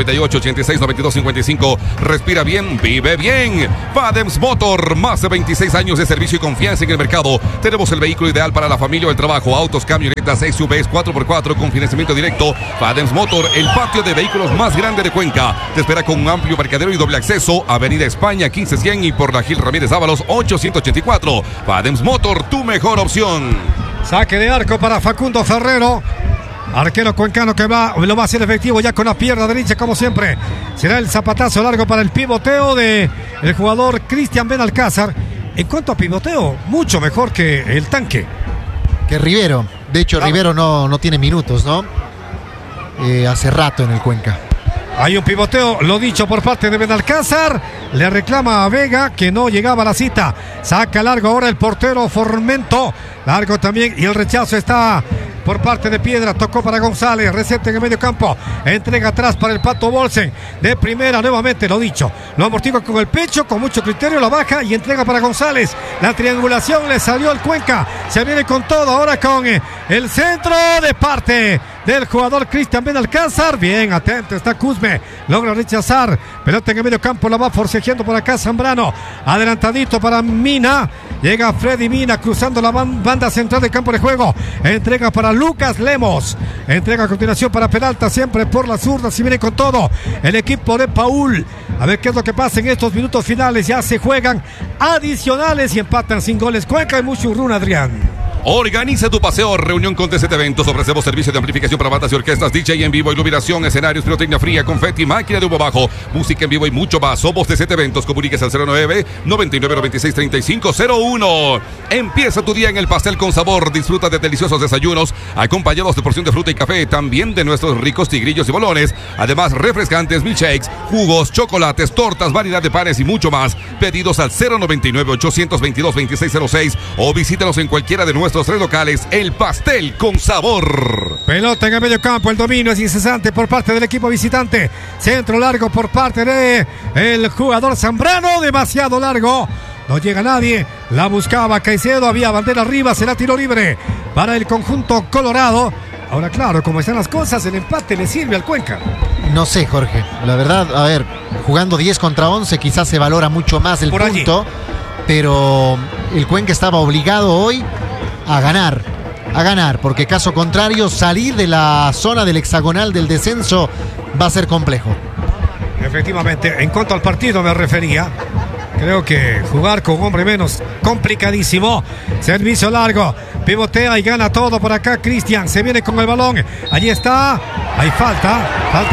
0998-869255. Respira bien, vive bien. Fadems Motor, más de 26 años de servicio y confianza en el mercado. Tenemos el vehículo ideal para la familia o el trabajo. Autos, camionetas, SUVs 4x4 con financiamiento directo. Fadems Motor, el patio de vehículos más grande de Cuenca. Te espera con un amplio parqueadero y doble acceso. Avenida España 1500 y por la Gil Ramírez Ábalos 884. Fadems Motor, tu mejor opción. Saque de arco para Facundo Ferrero. Arquero cuencano que lo va a hacer efectivo ya con la pierna derecha como siempre. Será el zapatazo largo para el pivoteo de el jugador Cristian Benalcázar. En cuanto a pivoteo, mucho mejor que el tanque. Que Rivero. De hecho, Rivero no tiene minutos, ¿no? Hace rato en el Cuenca. Hay un pivoteo, lo dicho por parte de Benalcázar. Le reclama a Vega que no llegaba a la cita. Saca largo ahora el portero Formento. Largo también y el rechazo está por parte de Piedra. Tocó para González. Receta en el medio campo. Entrega atrás para el Pato Bolsen. De primera nuevamente, lo dicho. Lo amortigua con el pecho, con mucho criterio. La baja y entrega para González. La triangulación le salió al Cuenca. Se viene con todo ahora con el centro de parte del jugador Cristian Benalcázar. Bien, atento está Cusme. Logra rechazar. Pelota en el medio campo. La va forcejeando por acá Zambrano. Adelantadito para Mina. Llega Freddy Mina cruzando la banda central del campo de juego. Entrega para Lucas Lemos. Entrega a continuación para Peralta. Siempre por la zurda. Si viene con todo el equipo de Paul. A ver qué es lo que pasa en estos minutos finales. Ya se juegan adicionales y empatan sin goles Cuenca y Muchurruna, Adrián. Organiza tu paseo, reunión con TCT Eventos. Ofrecemos servicio de amplificación para bandas y orquestas, DJ en vivo, iluminación, escenarios, pirotecnia fría, confeti, máquina de humo bajo, música en vivo y mucho más. Somos TCT Eventos. Comuníquese al 09-9996-3501. Empieza tu día en el pastel con sabor. Disfruta de deliciosos desayunos acompañados de porción de fruta y café. También de nuestros ricos tigrillos y bolones. Además, refrescantes, milkshakes, jugos, chocolates, tortas, variedad de panes y mucho más. Pedidos al 099-822-2606 o visítanos en cualquiera de nuestros 3 locales. El pastel con sabor. Pelota en el medio campo, el dominio es incesante por parte del equipo visitante. Centro largo por parte de el jugador Zambrano, demasiado largo. No llega nadie, la buscaba Caicedo, había bandera arriba, será tiro libre para el conjunto colorado. Ahora claro, como están las cosas, el empate le sirve al Cuenca. No sé, Jorge, la verdad, a ver, jugando 10 contra 11 quizás se valora mucho más el por punto, allí. Pero el Cuenca estaba obligado hoy a ganar, porque caso contrario, salir de la zona del hexagonal del descenso va a ser complejo. Efectivamente, en cuanto al partido me refería, creo que jugar con un hombre menos, complicadísimo. Servicio largo, pivotea y gana todo por acá Cristian, se viene con el balón, allí está, hay falta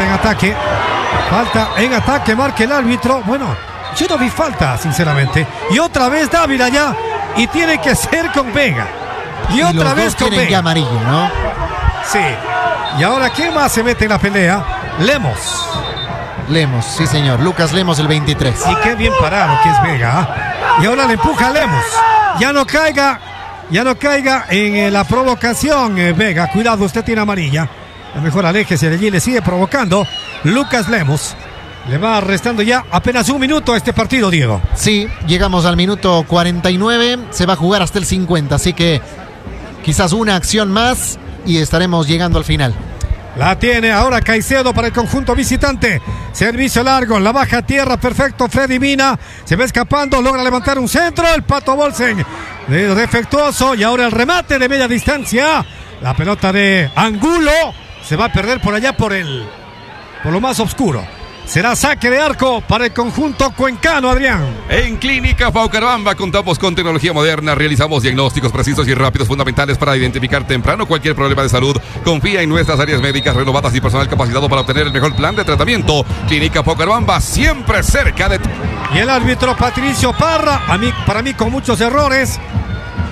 en ataque, marca el árbitro. Bueno, yo no vi falta, sinceramente, y otra vez Dávila ya, y tiene que ser con Vega. Y otra vez con Vega. Amarillo, ¿no? Sí. Y ahora, ¿quién más se mete en la pelea? Lemos, sí señor. Lucas Lemos, el 23. Y qué bien parado que es Vega. Y ahora le empuja a Lemos. Ya no caiga en la provocación, Vega. Cuidado, usted tiene amarilla. A mejor aléjese de allí, le sigue provocando. Lucas Lemos. Le va restando ya apenas un minuto a este partido, Diego. Sí, llegamos al minuto 49. Se va a jugar hasta el 50, así que quizás una acción más y estaremos llegando al final. La tiene ahora Caicedo para el conjunto visitante. Servicio largo, la baja a tierra, perfecto. Freddy Mina se va escapando, logra levantar un centro. El Pato Bolsen, defectuoso. Y ahora el remate de media distancia. La pelota de Angulo se va a perder por allá por lo más oscuro. Será saque de arco para el conjunto cuencano, Adrián. En Clínica Paucarabamba contamos con tecnología moderna. Realizamos diagnósticos precisos y rápidos fundamentales para identificar temprano cualquier problema de salud. Confía en nuestras áreas médicas renovadas y personal capacitado para obtener el mejor plan de tratamiento. Clínica Paucarabamba, siempre cerca de ti. Y el árbitro Patricio Parra, para mí con muchos errores.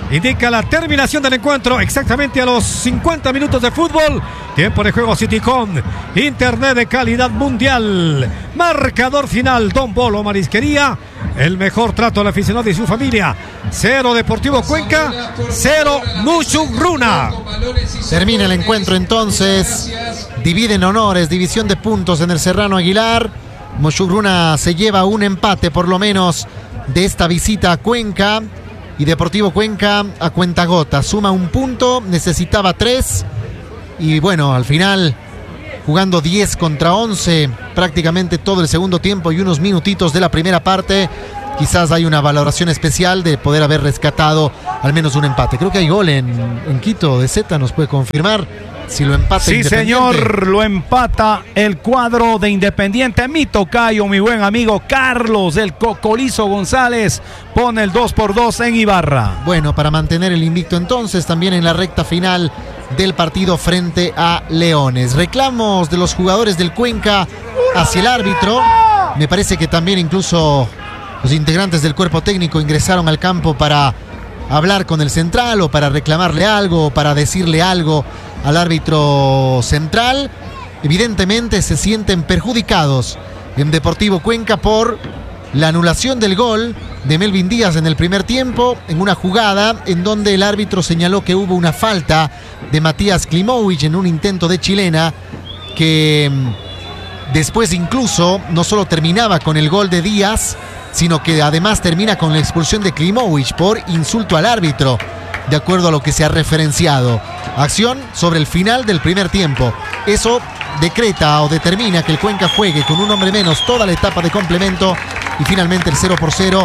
indica la terminación del encuentro exactamente a los 50 minutos de fútbol. Tiempo de juego Citycom, internet de calidad mundial. Marcador final, Don Bolo Marisquería. El mejor trato al aficionado y su familia. 0 Deportivo Cuenca, 0 Mushurruna. Termina el encuentro entonces. Dividen honores, división de puntos en el Serrano Aguilar. Mushurruna se lleva un empate por lo menos de esta visita a Cuenca. Y Deportivo Cuenca a cuentagota. Suma un punto, necesitaba 3. Y bueno, al final, jugando 10 contra 11, prácticamente todo el segundo tiempo y unos minutitos de la primera parte, quizás hay una valoración especial de poder haber rescatado al menos un empate. Creo que hay gol en Quito, de Z nos puede confirmar si lo empata Sí, Independiente. señor, lo empata el cuadro de Independiente. Mi tocayo, mi buen amigo Carlos el Cocolizo González, pone el 2-2 en Ibarra. Bueno, para mantener el invicto entonces, también en la recta final del partido frente a Leones. Reclamos de los jugadores del Cuenca hacia el árbitro. Me parece que también incluso los integrantes del cuerpo técnico ingresaron al campo para hablar con el central o para reclamarle algo o para decirle algo al árbitro central. Evidentemente se sienten perjudicados en Deportivo Cuenca por la anulación del gol de Melvin Díaz en el primer tiempo, en una jugada en donde el árbitro señaló que hubo una falta de Matías Klimovic en un intento de chilena que después incluso no solo terminaba con el gol de Díaz, sino que además termina con la expulsión de Klimovic por insulto al árbitro, de acuerdo a lo que se ha referenciado. Acción sobre el final del primer tiempo. Eso decreta o determina que el Cuenca juegue con un hombre menos toda la etapa de complemento y finalmente el 0-0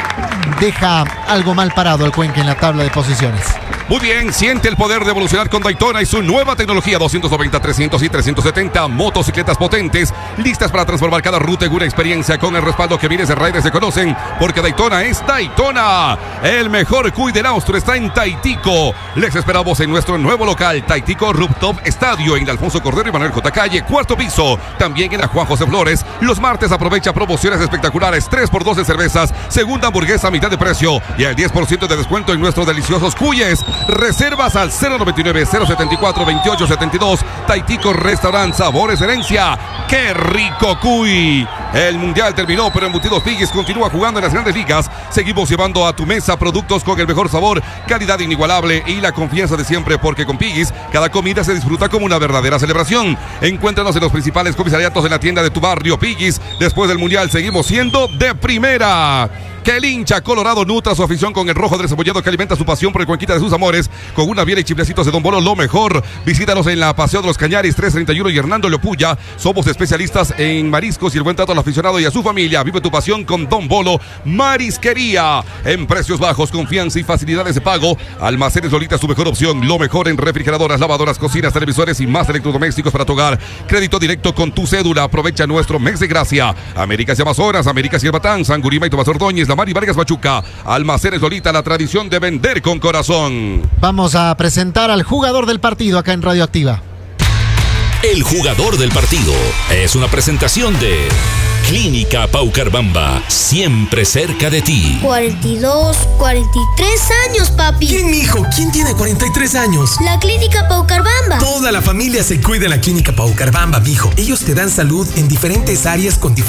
deja algo mal parado al Cuenca en la tabla de posiciones. Muy bien, siente el poder de evolucionar con Daytona y su nueva tecnología 290, 300 y 370 motocicletas potentes, listas para transformar cada ruta en una experiencia con el respaldo que miles de riders se conocen, porque Daytona es Daytona. El mejor cuy del Austro está en Taitico. Les esperamos en nuestro nuevo local, Taitico Rooftop Estadio, en Alfonso Cordero y Manuel J. Calle, cuarto piso. También en la Juan José Flores. Los martes aprovecha promociones espectaculares, 3x2 en cervezas, segunda hamburguesa a mitad de precio y el 10% de descuento en nuestros deliciosos cuyes. Reservas al 099-074-2872. Taitico Restaurant, sabores herencia. ¡Qué rico cuy! El mundial terminó, pero Embutidos Piggy's continúa jugando en las grandes ligas. Seguimos llevando a tu mesa productos con el mejor sabor, calidad inigualable y la confianza de siempre, porque con Piggy's cada comida se disfruta como una verdadera celebración. Encuéntranos en los principales comisariatos de la tienda de tu barrio. Piggy's, después del mundial seguimos siendo de primera. Que el hincha colorado nutra su afición con el rojo del cebollado que alimenta su pasión por el Cuenquita de sus amores, con una biela y chiflecitos de Don Bolo, lo mejor. Visítanos en la Paseo de los Cañaris 331 y Hernando Leopulla. Somos especialistas en mariscos y el buen trato al aficionado y a su familia. Vive tu pasión con Don Bolo Marisquería. En precios bajos, confianza y facilidades de pago. Almacenes Lolita, su mejor opción. Lo mejor en refrigeradoras, lavadoras, cocinas, televisores y más electrodomésticos para tu hogar. Crédito directo con tu cédula. Aprovecha nuestro mes de gracia. Américas y Amazonas, Américas y Herbatán, San Gurima y Tomás Ordóñez, La Mari Vargas Machuca. Almacenes Lolita, la tradición de vender con corazón. Vamos a presentar al jugador del partido acá en Radioactiva. El jugador del partido es una presentación de Clínica Paucarbamba, siempre cerca de ti. 42, 43 años, papi. ¿Quién, mijo? ¿Quién tiene 43 años? La Clínica Paucarbamba. Toda la familia se cuida en la Clínica Paucarbamba, mijo. Ellos te dan salud en diferentes áreas con diferentes